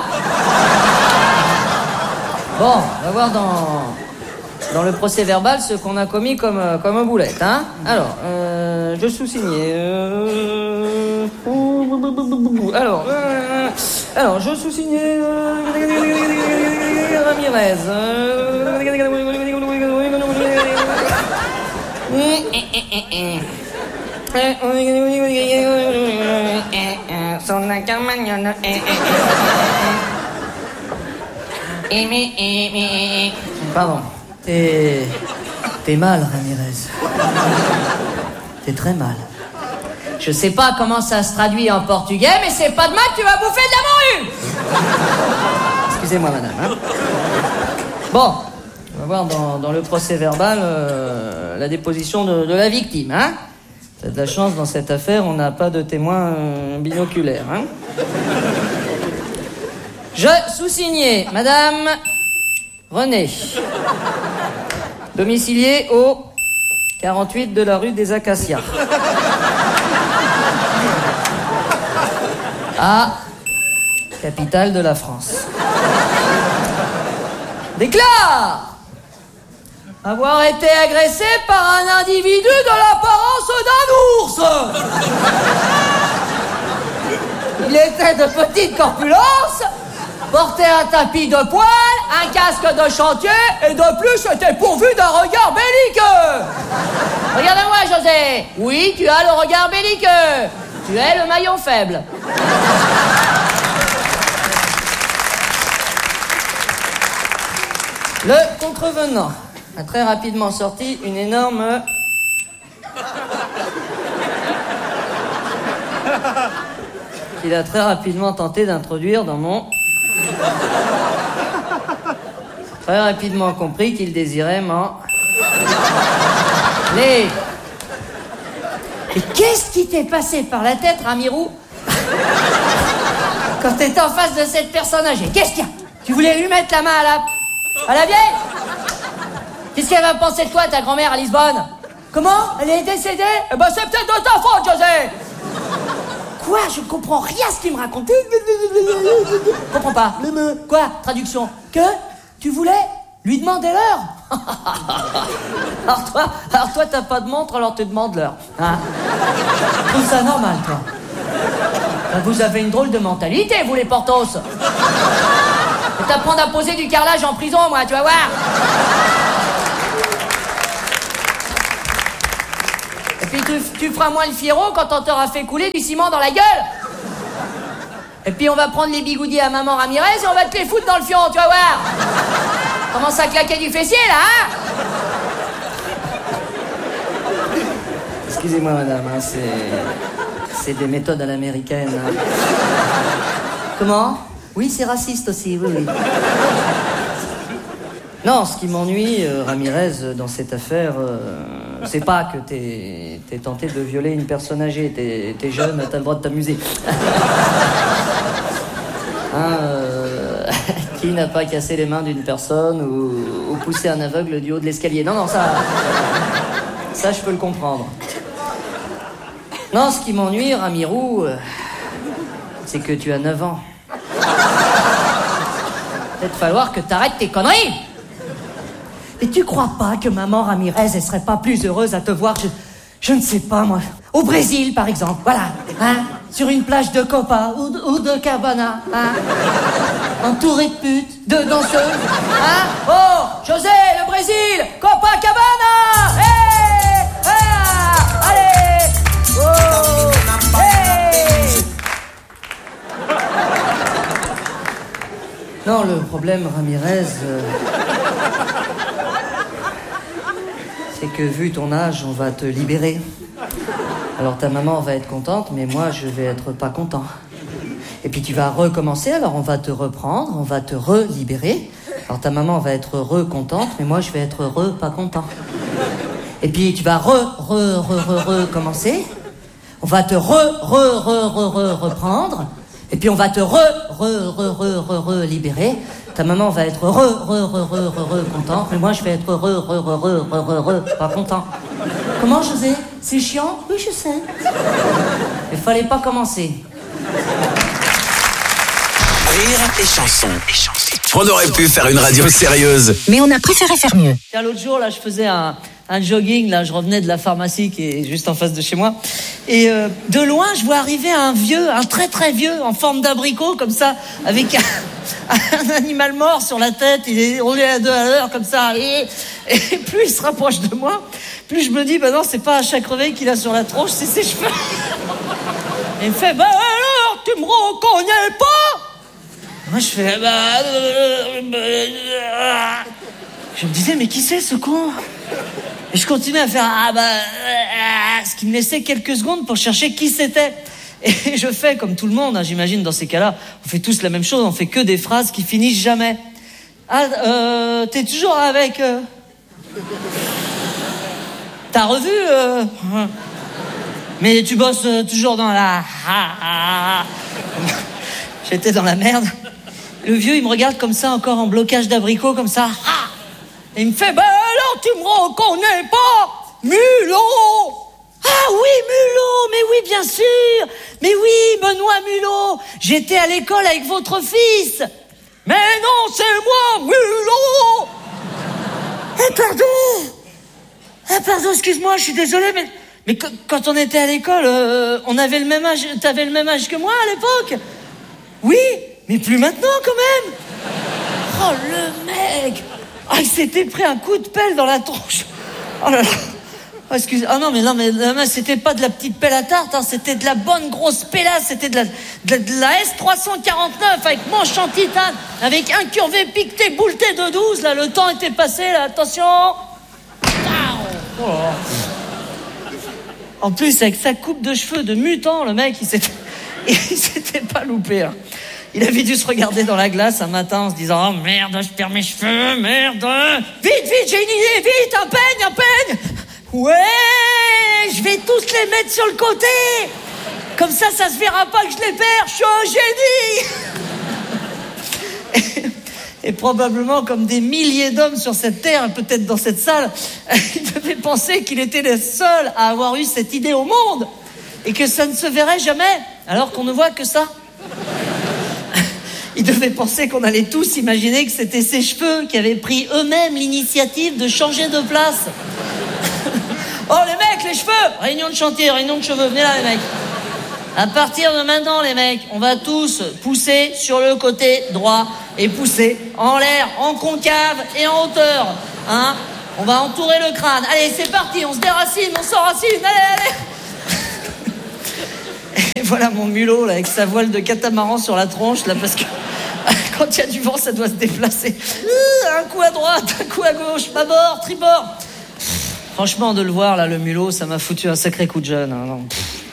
Bon, on va voir dans... Dans le procès verbal, ce qu'on a commis comme, euh, comme un boulette, hein. Alors, euh, je sous-signais. Euh... Alors, euh... alors, je sous-signais. Euh... Ramirez. Euh... Pardon. T'es... T'es mal, Ramirez. T'es très mal. Je sais pas comment ça se traduit en portugais, mais c'est pas demain que tu vas bouffer de la morue. Excusez-moi, madame. Hein. Bon, on va voir dans, dans le procès verbal euh, la déposition de, de la victime. Hein. T'as de la chance, dans cette affaire, on n'a pas de témoin euh, binoculaire. Hein. Je sous-signais, madame... René, domicilié au quarante-huit de la rue des Acacias. À capitale de la France. Déclare avoir été agressé par un individu de l'apparence d'un ours. Il était de petite corpulence, portait un tapis de poil, un casque de chantier, et de plus était pourvu d'un regard belliqueux. Regarde-moi, José. Oui, tu as le regard belliqueux. Tu es le maillon faible. Le contrevenant a très rapidement sorti une énorme... qu'il a très rapidement tenté d'introduire dans mon... Très rapidement compris qu'il désirait m'en... Les... Et qu'est-ce qui t'est passé par la tête, Ramirou, quand t'étais en face de cette personne âgée? Qu'est-ce qu'il y a? Tu voulais lui mettre la main à la... à la vieille? Qu'est-ce qu'elle va penser de toi, ta grand-mère, à Lisbonne? Comment? Elle est décédée? Eh ben, c'est peut-être de ta faute, José! Quoi? Je ne comprends rien à ce qu'il me raconte. Je comprends pas. Quoi? Traduction. Que? Tu voulais lui demander l'heure? Alors toi, alors toi, t'as pas de montre, alors tu demandes l'heure. Hein? Je trouve ça normal, toi. Vous avez une drôle de mentalité, vous les Portos. Je vais t'apprendre à poser du carrelage en prison, moi, tu vas voir. Et puis tu, tu feras moins le fiero quand on t'aura fait couler du ciment dans la gueule. Et puis on va prendre les bigoudis à maman Ramirez et on va te les foutre dans le fion, tu vas voir. Commence à claquer du fessier, là, hein? Excusez-moi, madame, hein, c'est... C'est des méthodes à l'américaine. Hein. Comment? Oui, c'est raciste aussi, oui, oui. Non, ce qui m'ennuie, euh, Ramirez, dans cette affaire, euh, c'est pas que t'es, t'es tenté de violer une personne âgée. T'es, t'es jeune, t'as le droit de t'amuser. Hein, euh, qui n'a pas cassé les mains d'une personne ou, ou poussé un aveugle du haut de l'escalier? Non, non, ça... Ça, je peux le comprendre. Non, ce qui m'ennuie, Ramirou, euh, c'est que tu as neuf ans. Peut-être falloir que t'arrêtes tes conneries. Et tu crois pas que maman Ramirez, elle serait pas plus heureuse à te voir, je, je ne sais pas, moi, au Brésil, par exemple, voilà, hein, sur une plage de Copa ou de, ou de Cabana, hein, entourée de putes, de danseuses, hein. Oh, José, le Brésil, Copacabana, hé, ah, allez, oh, hey. Non, le problème, Ramirez, euh, c'est que vu ton âge, on va te libérer. Alors ta maman va être contente, mais moi, je vais être pas content. Et puis tu vas recommencer, alors on va te reprendre, on va te relibérer. Alors ta maman va être re-contente, mais moi, je vais être re pas content. Et puis tu vas re, re, re, re, recommencer. On va te re, re, re, re, re, reprendre. Et puis on va te re, re, re, re, re, re, libérer. Ta maman va être re, re, re, re, re, re, contente, mais moi je vais être re, re, re, re, re, re, re, pas content. Comment, José? C'est chiant? Oui, je sais. Il fallait pas commencer. Rire et chanson. On aurait pu faire une radio sérieuse. Mais on a préféré faire mieux. Tiens, l'autre jour, là, je faisais un, un jogging, là, je revenais de la pharmacie qui est juste en face de chez moi. Et euh, de loin, je vois arriver un vieux, un très très vieux, en forme d'abricot, comme ça, avec un, un animal mort sur la tête. Il est roulé à deux à l'heure, comme ça. Et, et plus il se rapproche de moi, plus je me dis, bah non, c'est pas un chat crevé qu'il a sur la tronche, c'est ses cheveux. Et il me fait, bah alors, tu me reconnais pas? Moi, je fais, bah... Euh, euh, je me disais, mais qui c'est, ce con? Et je continuais à faire, ah bah... Euh, ce qui me laissait quelques secondes pour chercher qui c'était. Et je fais, comme tout le monde, hein, j'imagine, dans ces cas-là, on fait tous la même chose, on fait que des phrases qui finissent jamais. Ah, euh, t'es toujours avec... Euh... T'as revu euh... Mais tu bosses euh, toujours dans la... J'étais dans la merde. Le vieux, il me regarde comme ça, encore en blocage d'abricot, comme ça. Et il me fait, bah alors tu me reconnais pas, Mulot? Ah oui, Mulot, mais oui, bien sûr. Mais oui, Benoît Mulot, j'étais à l'école avec votre fils. Mais non, c'est moi, Mulot. Eh, pardon. Ah, pardon, excuse-moi, je suis désolé, mais... Mais quand on était à l'école, euh, on avait le même âge, t'avais le même âge que moi à l'époque? Oui, mais plus maintenant quand même. Oh, le mec. Ah, il s'était pris un coup de pelle dans la tronche. Oh là là. Oh, excuse. Ah non, mais non, mais, mais c'était pas de la petite pelle à tarte, hein, c'était de la bonne grosse pélasse, c'était de la, de, la, de la S trois cent quarante-neuf avec manche en titane, avec incurvé, piqueté, bouleté de douze, là, le temps était passé, là, attention. Oh. En plus, avec sa coupe de cheveux de mutant, le mec, il s'était, il s'était pas loupé, hein. Il avait dû se regarder dans la glace un matin en se disant « Oh merde, je perds mes cheveux, merde !»« Vite, vite, j'ai une idée, vite, un peigne, un peigne !»« Ouais, je vais tous les mettre sur le côté. Comme ça, ça se verra pas que je les perds, je suis un génie !» Et, et probablement, comme des milliers d'hommes sur cette terre, peut-être dans cette salle, il devait penser qu'il était le seul à avoir eu cette idée au monde et que ça ne se verrait jamais, alors qu'on ne voit que ça. Il devait penser qu'on allait tous imaginer que c'était ses cheveux qui avaient pris eux-mêmes l'initiative de changer de place. Oh les mecs, les cheveux! Réunion de chantier, réunion de cheveux, venez là les mecs. À partir de maintenant les mecs, on va tous pousser sur le côté droit et pousser en l'air, en concave et en hauteur. Hein? On va entourer le crâne. Allez, c'est parti, on se déracine, on s'enracine. Allez, allez. Et voilà mon mulot, là, avec sa voile de catamaran sur la tronche, là, parce que quand il y a du vent, ça doit se déplacer. Un coup à droite, un coup à gauche, bâbord, tribord. Franchement, de le voir, là, le mulot, ça m'a foutu un sacré coup de jeune. Hein, non.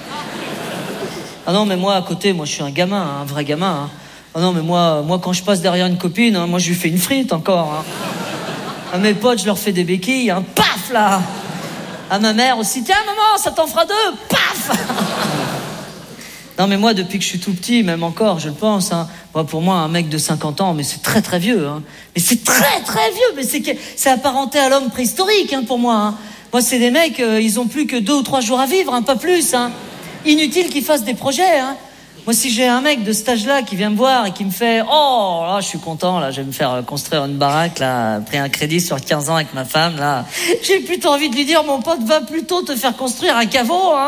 Ah non, mais moi, à côté, moi, je suis un gamin, hein, un vrai gamin. Hein. Ah non, mais moi, moi, quand je passe derrière une copine, hein, moi, je lui fais une frite encore. Hein. À mes potes, je leur fais des béquilles, hein, paf, là. À ma mère aussi, tiens, maman, ça t'en fera deux, paf. Non, mais moi, depuis que je suis tout petit, même encore, je le pense, hein, moi, pour moi, un mec de cinquante ans, mais c'est très, très vieux. Hein. Mais c'est très, très vieux. Mais c'est, que, c'est apparenté à l'homme préhistorique, hein, pour moi. Hein. Moi, c'est des mecs, euh, ils ont plus que deux ou trois jours à vivre, hein, pas plus. Hein. Inutile qu'ils fassent des projets. Hein. Moi, si j'ai un mec de cet âge-là qui vient me voir et qui me fait « Oh, là, je suis content, là, je vais me faire construire une baraque, là, pris un crédit sur quinze ans avec ma femme, là. » J'ai plutôt envie de lui dire « Mon pote, va plutôt te faire construire un caveau, hein. »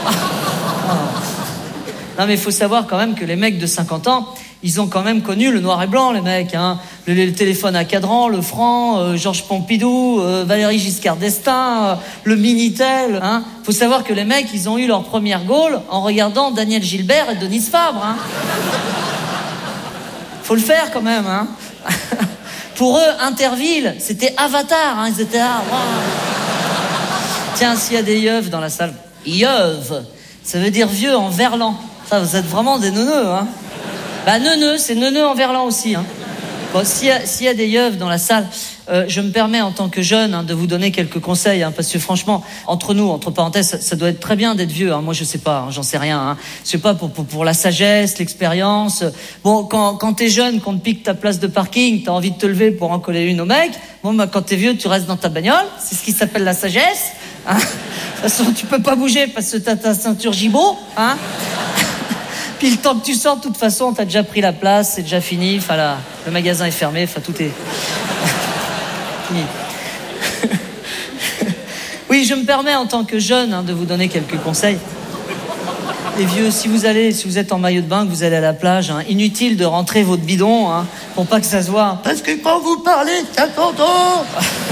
Non, mais il faut savoir quand même que les mecs de cinquante ans, ils ont quand même connu le noir et blanc, les mecs. Hein. Le, le téléphone à cadran, le franc, euh, Georges Pompidou, euh, Valéry Giscard d'Estaing, euh, le Minitel. Hein. Faut savoir que les mecs, ils ont eu leur première goal en regardant Daniel Gilbert et Denise Fabre. Hein. Faut le faire quand même. Hein. Pour eux, Interville, c'était Avatar. Hein. Ils étaient là, wow. Tiens, s'il y a des yeuves dans la salle. Yeuve, ça veut dire vieux en verlan. Ça, vous êtes vraiment des neuneux, hein. Bah, neuneux, c'est neuneux en verlan aussi, hein. Bon, s'il y a, s'il y a des yeuves dans la salle, euh, je me permets en tant que jeune hein, de vous donner quelques conseils, hein, parce que franchement, entre nous, entre parenthèses, ça, ça doit être très bien d'être vieux. Hein. Moi, je sais pas, hein, j'en sais rien. Hein. Je sais pas pour, pour pour la sagesse, l'expérience. Bon, quand quand t'es jeune, qu'on te pique ta place de parking, t'as envie de te lever pour en coller une au mec. Bon, bah quand t'es vieux, tu restes dans ta bagnole. C'est ce qui s'appelle la sagesse. Hein. De toute façon, tu peux pas bouger parce que t'as ta ceinture gigot, hein. Puis le temps que tu sors, de toute façon, t'as déjà pris la place, c'est déjà fini. Enfin, là, le magasin est fermé. Enfin, tout est fini. Oui, je me permets en tant que jeune hein, de vous donner quelques conseils. Les vieux, si vous allez, si vous êtes en maillot de bain, que vous allez à la plage, hein, inutile de rentrer votre bidon, hein, pour pas que ça se voit. Parce que quand vous parlez, ça s'entend.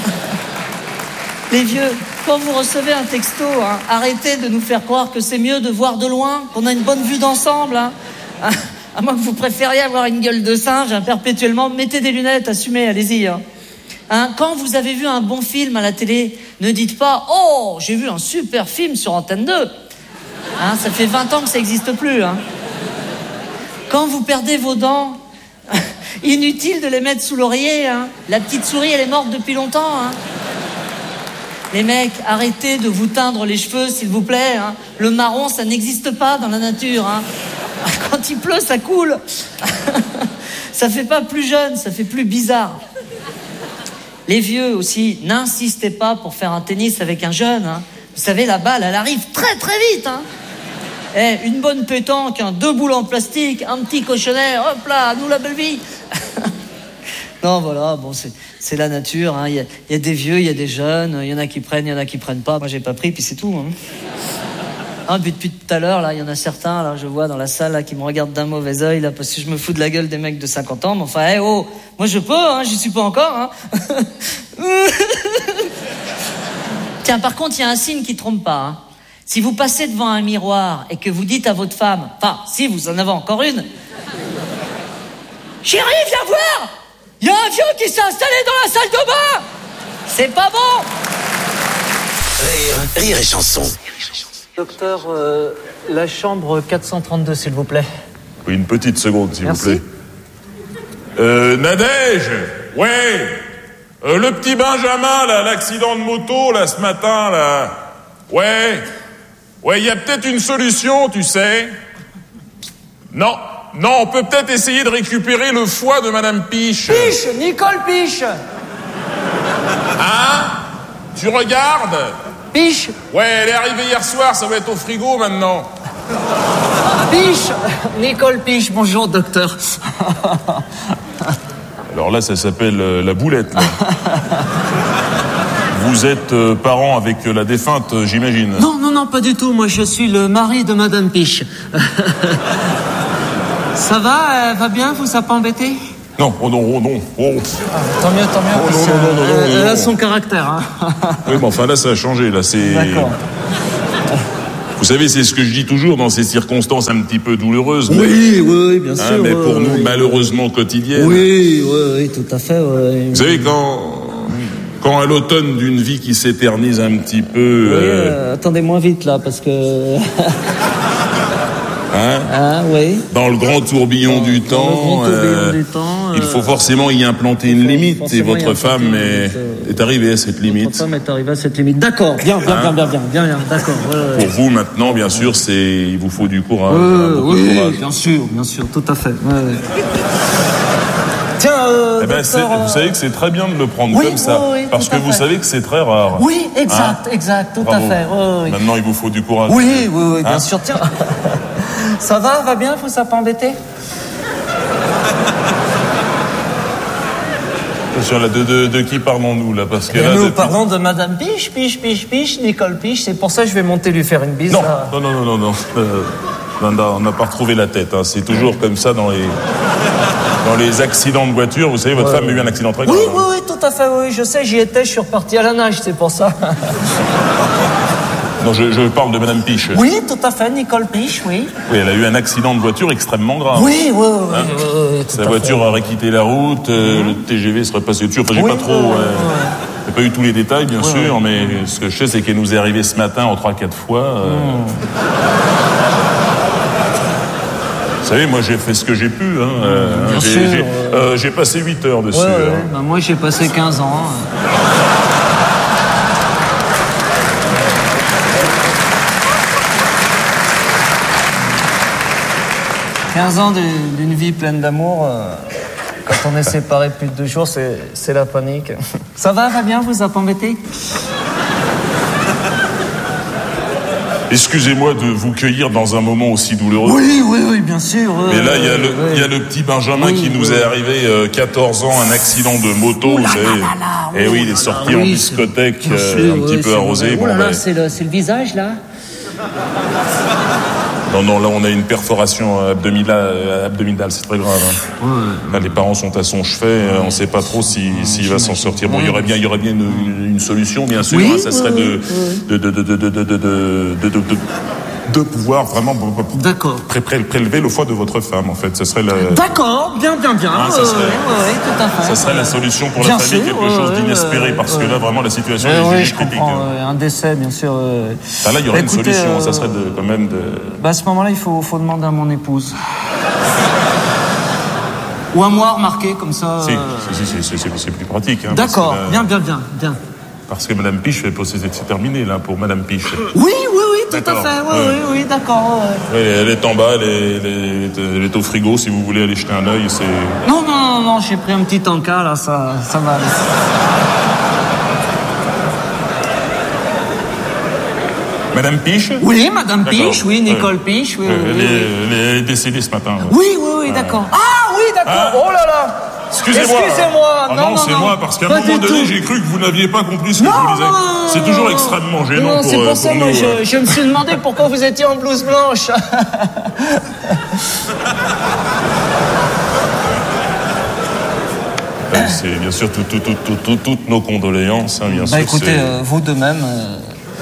Les vieux, quand vous recevez un texto, hein, arrêtez de nous faire croire que c'est mieux de voir de loin, qu'on a une bonne vue d'ensemble. Hein. À moins que vous préfériez avoir une gueule de singe hein, perpétuellement, mettez des lunettes, assumez, allez-y. Hein. Hein, quand vous avez vu un bon film à la télé, ne dites pas « Oh, j'ai vu un super film sur Antenne deux ». Hein, ça fait vingt ans que ça n'existe plus. Hein. Quand vous perdez vos dents, inutile de les mettre sous l'oreiller. Hein. La petite souris, elle est morte depuis longtemps. Hein. Les mecs, arrêtez de vous teindre les cheveux, s'il vous plaît. Hein. Le marron, ça n'existe pas dans la nature. Hein. Quand il pleut, ça coule. Ça fait pas plus jeune, ça fait plus bizarre. Les vieux aussi, n'insistez pas pour faire un tennis avec un jeune. Hein. Vous savez, la balle, elle arrive très très vite. Hein. Eh, une bonne pétanque, hein, deux boules en plastique, un petit cochonnet, hop là, nous la belle vie. Non, voilà, bon, c'est, c'est la nature. Hein. Il y a, il y a des vieux, il y a des jeunes. Il y en a qui prennent, il y en a qui prennent pas. Moi, j'ai pas pris, puis c'est tout. Hein. Hein, puis depuis tout à l'heure, là, il y en a certains, là, je vois dans la salle, là, qui me regardent d'un mauvais œil, là, parce que je me fous de la gueule des mecs de cinquante ans. Mais enfin, hey, oh, moi, je peux, hein, j'y suis pas encore. Hein. Tiens, par contre, il y a un signe qui trompe pas. Hein. Si vous passez devant un miroir et que vous dites à votre femme, enfin, si vous en avez encore une, chérie, viens voir! Il y a un vieux qui s'est installé dans la salle de bain. C'est pas bon. Rire, rire et chanson. Docteur, euh, la chambre quatre cent trente-deux, s'il vous plaît. Oui, une petite seconde, s'il Merci. vous plaît. Euh, Nadège, ouais. Euh, le petit Benjamin, là, l'accident de moto, là, ce matin, là. Ouais. Ouais, il y a peut-être une solution, tu sais. Non. Non, on peut peut-être essayer de récupérer le foie de Madame Piche. Piche, Nicole Piche. Hein? Tu regardes? Piche. Ouais, elle est arrivée hier soir, ça va être au frigo maintenant. Piche, Nicole Piche. Bonjour, docteur. Alors là, ça s'appelle euh, la boulette, là. Vous êtes euh, parent avec euh, la défunte, euh, j'imagine. Non, non, non, pas du tout. Moi, je suis le mari de Madame Piche. Ça va, elle va bien, vous, ça pas embêté? Non, oh non, oh non, oh. Ah, tant mieux, tant mieux. Oh, parce non, non, non, non, elle, non, elle a non. son caractère. Hein. Oui, mais enfin là, ça a changé. Là, c'est. D'accord. Vous savez, c'est ce que je dis toujours dans ces circonstances un petit peu douloureuses. Mais, Oui, oui, oui, bien hein, sûr. mais oui, pour oui, nous, oui. malheureusement quotidiennes. Oui, oui, oui, tout à fait. Oui. Vous savez, quand. Quand à l'automne d'une vie qui s'éternise un petit peu. Oui, euh, euh, attendez moins vite là, parce que. hein, Ah, oui. dans le grand tourbillon Dans- du dans le temps, grand tourbillon euh, du temps, il euh, faut forcément y implanter une faut limite. Et forcément y votre implanter femme une est, limite, euh, est arrivée à cette Votre limite. femme est arrivée à cette limite. D'accord, bien, bien, Hein bien, bien, bien, bien, bien, d'accord. Ouais, ouais. Pour vous, maintenant, bien sûr, c'est il vous faut du courage. Euh, hein, beaucoup de oui, courage. bien sûr, bien sûr, tout à fait. Ouais, ouais. Tiens, euh, Eh ben, c'est- docteur, euh, vous savez que c'est très bien de le prendre oui, comme ça, oui, oui, parce tout que à vous fait. savez que c'est très rare. Oui, exact, Hein exact, tout Bravo. à fait. Oui, oui. Maintenant, il vous faut du courage. Oui, oui, oui, bien Hein sûr. Tiens, ça va, va bien, vous a pas embêté? Attention, là, de, de, de qui parlons-nous, là? Parce que Et là, nous depuis- parlons de Madame Piche, Piche, Piche, Piche, Nicole Piche. C'est pour ça que je vais monter lui faire une bise. Non, là. non, non, non, non, non. Euh, non, non, on n'a pas retrouvé la tête. Hein. C'est toujours comme ça dans les, dans les accidents de voiture. Vous savez, votre femme a eu un accident très grave. Oui, hein. oui, oui, tout à fait, oui, je sais, j'y étais, je suis reparti à la nage, c'est pour ça. Non, je, je parle de Madame Piche. Oui, tout à fait, Nicole Piche, oui. Oui, elle a eu un accident de voiture extrêmement grave. Oui, oui, oui, oui, Hein oui, oui, tout Sa à voiture fait. aurait quitté la route, euh, le T G V serait passé dessus. Enfin, j'ai Oui, pas trop. oui, oui, euh, oui. j'ai pas eu tous les détails, bien Oui, sûr, oui. mais ce que je sais, c'est qu'elle nous est arrivée ce matin en trois, quatre fois. euh. Vous savez, moi, j'ai fait ce que j'ai pu. Hein. euh, Bien j'ai, sûr, j'ai, euh. euh, j'ai passé huit heures dessus. Ouais, ouais, hein. bah, moi j'ai passé quinze ans. quinze ans d'une d'une vie pleine d'amour. euh, Quand on est séparés plus de deux jours, c'est c'est la panique. Ça va, va bien, vous a pas embêté? Excusez-moi de vous cueillir dans un moment aussi douloureux. Oui, oui, oui, bien sûr. euh, Mais là, il y a le, oui. il y a le petit Benjamin Oui, qui nous oui. est arrivé euh, quatorze ans, un accident de moto, vous savez. Et oui, il est sorti en Oui, discothèque, bien euh, sûr, un petit oui, peu c'est arrosé. vrai. Bon, Oh là là, ben, c'est le, c'est le visage, là? non, non, là, on a une perforation abdominale, abdominale c'est très grave. hein. Là, les parents sont à son chevet, euh, on ne sait pas trop si, s'il va s'en sortir. Bon, il y aurait bien, il y aurait bien une, une solution, bien sûr. Oui, hein, ça oui, serait oui, de, de, de, de, de, de, de, de, de, de, de- de pouvoir vraiment D'accord. pré- pré- prélever le foie de votre femme, en fait. Ça serait la, D'accord, bien, bien, bien. Ah, ça ouais, serait- ouais, ouais, tout à fait. ça serait la solution pour Bien la famille, sûr, quelque chose ouais, d'inespéré, ouais, parce que ouais. là, vraiment, la situation Ouais, est ouais, jugée je critique. comprends. hein. euh, un décès, bien sûr. euh. Ah, là, il y aurait Écoutez, une solution, euh, ça serait de, quand même de... Bah, à ce moment-là, il faut, faut demander à mon épouse. Ou à moi, remarquez, comme ça. Si, euh, si, si, c'est- c'est c'est plus pratique. hein, parce D'accord, que là- bien, bien, bien, bien. Parce que Madame Piche, c'est c'est terminé, là, pour Madame Piche. Oui, oui, oui, tout à D'accord, fait. Oui, ouais. oui, oui, d'accord. ouais. Elle, elle est en bas, elle est, elle est- elle est au frigo, si vous voulez aller jeter un œil, c'est... Non, non, non, non, j'ai pris un petit encas, là, ça, ça va aller. Madame Piche Oui, Madame D'accord. Piche, oui, Nicole Ouais. Piche, oui, Ouais, oui, elle, oui. est, elle est- elle est décédée ce matin. ouais. Oui, oui, oui, d'accord. Ah, oui, d'accord. Hein Oh là là. Excusez-moi. Excusez-moi. Ah non, non, non, c'est non. moi, parce qu'à un Pas moment du donné, tout. j'ai cru que vous n'aviez pas compris ce que Non, je vous disais. non, non, C'est non, toujours non. extrêmement gênant Non, pour, c'est euh, pour ça, pour moi, nous. je, euh. je me suis demandé pourquoi vous étiez en blouse blanche. Euh, C'est bien sûr tout- tout- tout- tout- tout- toutes nos condoléances, hein, bien sûr. Bah écoutez, c'est- euh, vous de même. euh,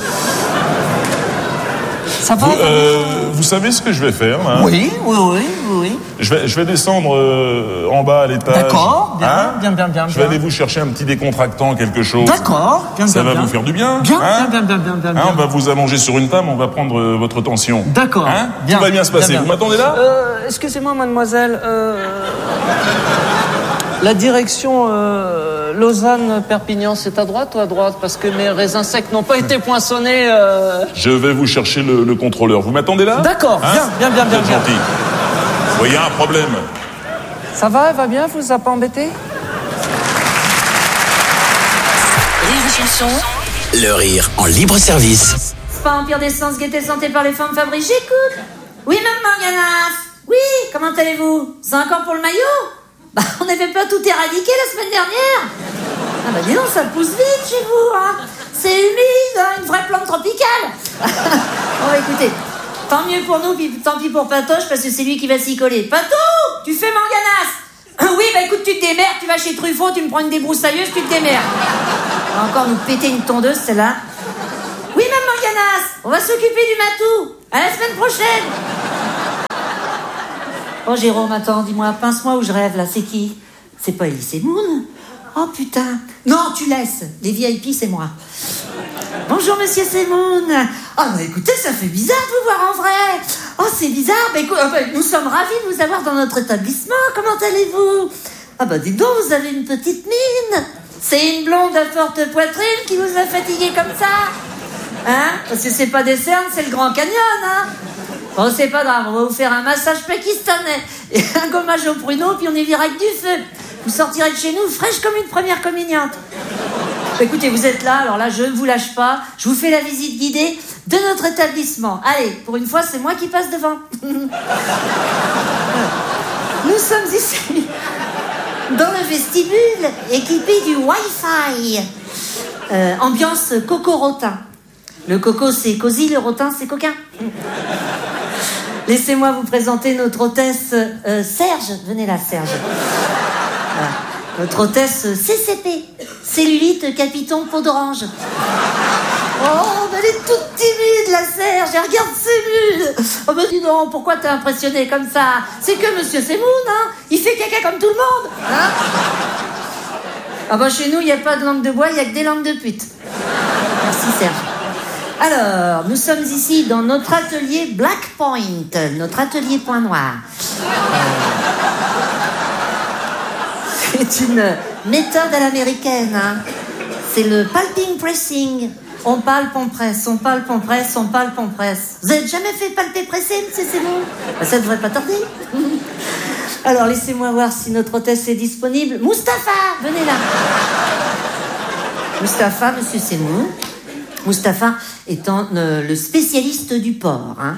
Ça va Vous, euh, vous savez ce que je vais faire, là Oui, oui, oui, oui. Je vais, je vais descendre euh, en bas à l'étage. D'accord, bien, Hein bien, bien, bien. Je vais bien. aller vous chercher un petit décontractant, quelque chose. D'accord, bien, Ça bien, va bien. vous faire du bien. Bien, hein bien, bien, bien, bien, bien. Hein, on va vous allonger sur une table, on va prendre euh, votre tension. D'accord, Hein bien. Tout va bien se passer. bien, Vous bien. m'attendez là euh, Excusez-moi, mademoiselle. euh, La direction euh, Lausanne-Perpignan, c'est à droite ou à droite? Parce que mes raisins secs n'ont pas été poinçonnés. euh. Je vais vous chercher le, le contrôleur. Vous m'attendez là D'accord, Hein bien, bien, bien, Vous bien, êtes bien. gentil. Vous voyez un problème. Ça va, elle va bien? Vous a pas embêté? Rire et chanson. Le rire en libre service. Spa Empire d'Essence, gaieté santé par les femmes Fabrice, j'écoute. Oui, Mme Morganas. Oui, comment allez-vous? Cinq ans pour le maillot? Bah, on n'avait pas tout éradiqué la semaine dernière. Ah bah dis donc, ça pousse vite chez vous, hein. C'est humide, hein, une vraie plante tropicale. Bon, bah, écoutez, tant mieux pour nous, puis tant pis pour Patoche, parce que c'est lui qui va s'y coller. Patou, tu fais Morganas. Oui, bah écoute, tu te démerdes, tu vas chez Truffaut, tu me prends une débroussailleuse, tu te démerdes. On va encore nous péter une tondeuse, celle-là. Oui, Mme Morganas, on va s'occuper du matou. À la semaine prochaine. Oh, Jérôme, attends, dis-moi, pince-moi où je rêve, là, c'est qui? C'est pas Elise Moon? Oh, putain. Non, tu laisses. Les V I P, c'est moi. Bonjour, monsieur Semoun. Oh, bah écoutez, ça fait bizarre de vous voir en vrai. Oh, c'est bizarre. Bah, écoute, oh, bah, nous sommes ravis de vous avoir dans notre établissement. Comment allez-vous? Ah, bah, dis donc, vous avez une petite mine. C'est une blonde à forte poitrine qui vous a fatigué comme ça? Hein? Parce que c'est pas des cernes, c'est le Grand Canyon, hein? Bon, c'est pas grave, on va vous faire un massage pakistanais et un gommage au pruneau, puis on est viré avec du feu. Vous sortirez de chez nous fraîche comme une première communiante. Écoutez, vous êtes là, alors là, je ne vous lâche pas. Je vous fais la visite guidée de notre établissement. Allez, pour une fois, c'est moi qui passe devant. Nous sommes ici, dans le vestibule, équipé du Wi-Fi. Euh, ambiance coco-rotin. Le coco, c'est cosy, le rotin, c'est coquin. Laissez-moi vous présenter notre hôtesse euh, Serge. Venez là, Serge. Voilà. Notre hôtesse C C P, cellulite capiton peau d'orange. Oh, mais elle est toute timide, la Serge. Elle regarde ses mules. Oh, mais dis donc, pourquoi t'es impressionné comme ça? C'est que monsieur Semoun, hein. Il fait caca comme tout le monde, hein. Ah bah, chez nous, il n'y a pas de langue de bois, il n'y a que des langues de pute. Merci, Serge. Alors, nous sommes ici dans notre atelier Black Point, notre atelier point noir. C'est une méthode à l'américaine, hein. C'est le palping pressing. On palpe, on presse, on palpe, on presse, on palpe, on presse. Vous avez jamais fait palper presser, monsieur Semoun? Ben, ça devrait pas tarder. Alors, laissez-moi voir si notre hôtesse est disponible. Mustapha, venez là. Mustapha, monsieur Semoun. Mustapha étant euh, le spécialiste du porc, hein.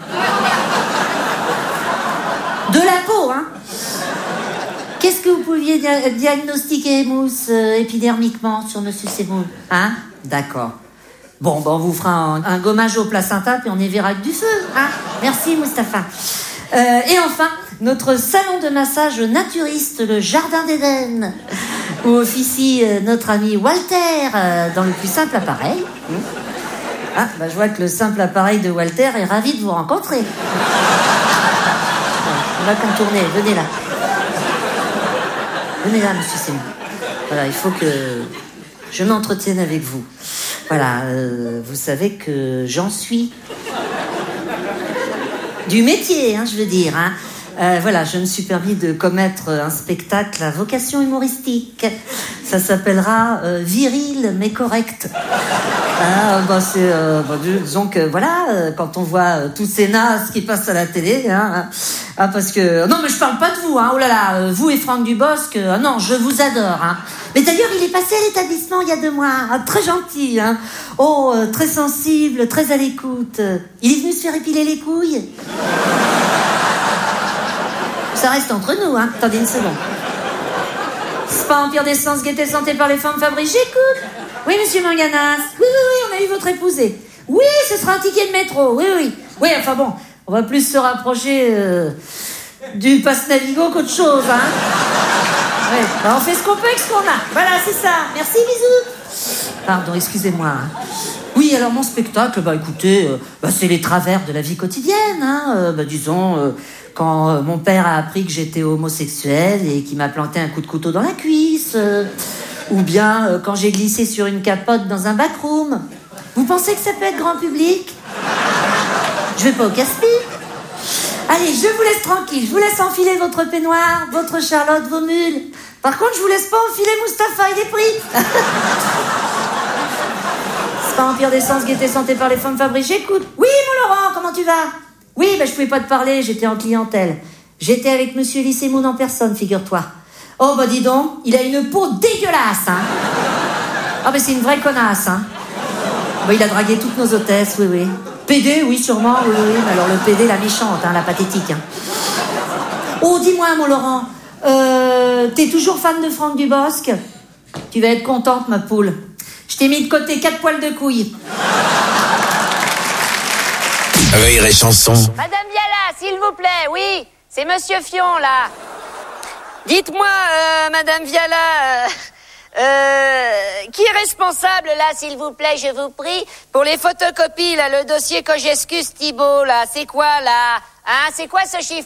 De la peau, hein. Qu'est-ce que vous pouviez dia- diagnostiquer, Mousse, euh, épidermiquement sur monsieur Semoun, hein? D'accord. Bon, ben on vous fera un, un gommage au placenta, puis on y verra avec du feu, hein. Merci, Mustapha. Euh, et enfin, notre salon de massage naturiste, le Jardin d'Éden, où officie euh, notre ami Walter euh, dans le plus simple appareil. Mmh. Ah, bah je vois que le simple appareil de Walter est ravi de vous rencontrer. On va contourner, venez là. Venez là, monsieur Semoun. Voilà, il faut que je m'entretienne avec vous. Voilà, euh, vous savez que j'en suis du métier, hein, je veux dire, hein. Euh, voilà, je me suis permis de commettre un spectacle à vocation humoristique. Ça s'appellera euh, Viril mais correct. Ah, bah c'est, euh, bah, disons que voilà, euh, quand on voit euh, tous ces nazes qui passent à la télé, hein, ah, parce que non mais je parle pas de vous, hein, oh là là, euh, vous et Franck Dubosc, euh, non, je vous adore, hein. Mais d'ailleurs, il est passé à l'établissement il y a deux mois, hein, très gentil, hein, oh, euh, très sensible, très à l'écoute. Il est venu se faire épiler les couilles. Ça reste entre nous, hein. Attendez une seconde. Spa Empire d'Essence, Gaieté Santé par les femmes Fabrice, j'écoute. Oui, monsieur Manganas. Oui, oui, oui, on a eu votre épousé. Oui, ce sera un ticket de métro. Oui, oui. Oui, enfin bon, on va plus se rapprocher euh, du passe Navigo qu'autre chose, hein. Ouais, bah on fait ce qu'on peut avec ce qu'on a. Voilà, c'est ça. Merci, bisous. Pardon, excusez-moi. Oui, alors mon spectacle, bah écoutez, euh, bah, c'est les travers de la vie quotidienne, hein. Euh, bah disons, euh, quand euh, mon père a appris que j'étais homosexuel et qu'il m'a planté un coup de couteau dans la cuisse, euh, ou bien euh, quand j'ai glissé sur une capote dans un backroom. Vous pensez que ça peut être grand public? Je vais pas au casse-pipe. Allez, je vous laisse tranquille, je vous laisse enfiler votre peignoir, votre Charlotte, vos mules. Par contre, je vous laisse pas enfiler Mustapha, il est pris. C'est pas Empire d'Essence, Gaieté Santé par les femmes Fabrice, j'écoute. Oui, mon Laurent, comment tu vas? Oui, bah je pouvais pas te parler, j'étais en clientèle. J'étais avec monsieur Elise Moon en personne, figure-toi. Oh, bah dis donc, il a une peau dégueulasse, hein. Ah, bah c'est une vraie connasse, hein. Bah il a dragué toutes nos hôtesses, oui, oui. P D, oui, sûrement, oui, oui. Mais alors le P D, la méchante, hein, la pathétique, hein. Oh, dis-moi, mon Laurent, euh, t'es toujours fan de Franck Dubosc? Tu vas être contente, ma poule. Je t'ai mis de côté quatre poils de couilles. Rire et chanson. Madame Viala, s'il vous plaît, oui, c'est Monsieur Fion, là. Dites-moi, euh, Madame Viala, euh, euh, qui est responsable, là, s'il vous plaît, je vous prie, pour les photocopies, là, le dossier Kogescus Thibault, là, c'est quoi, là? Hein, c'est quoi ce chiffre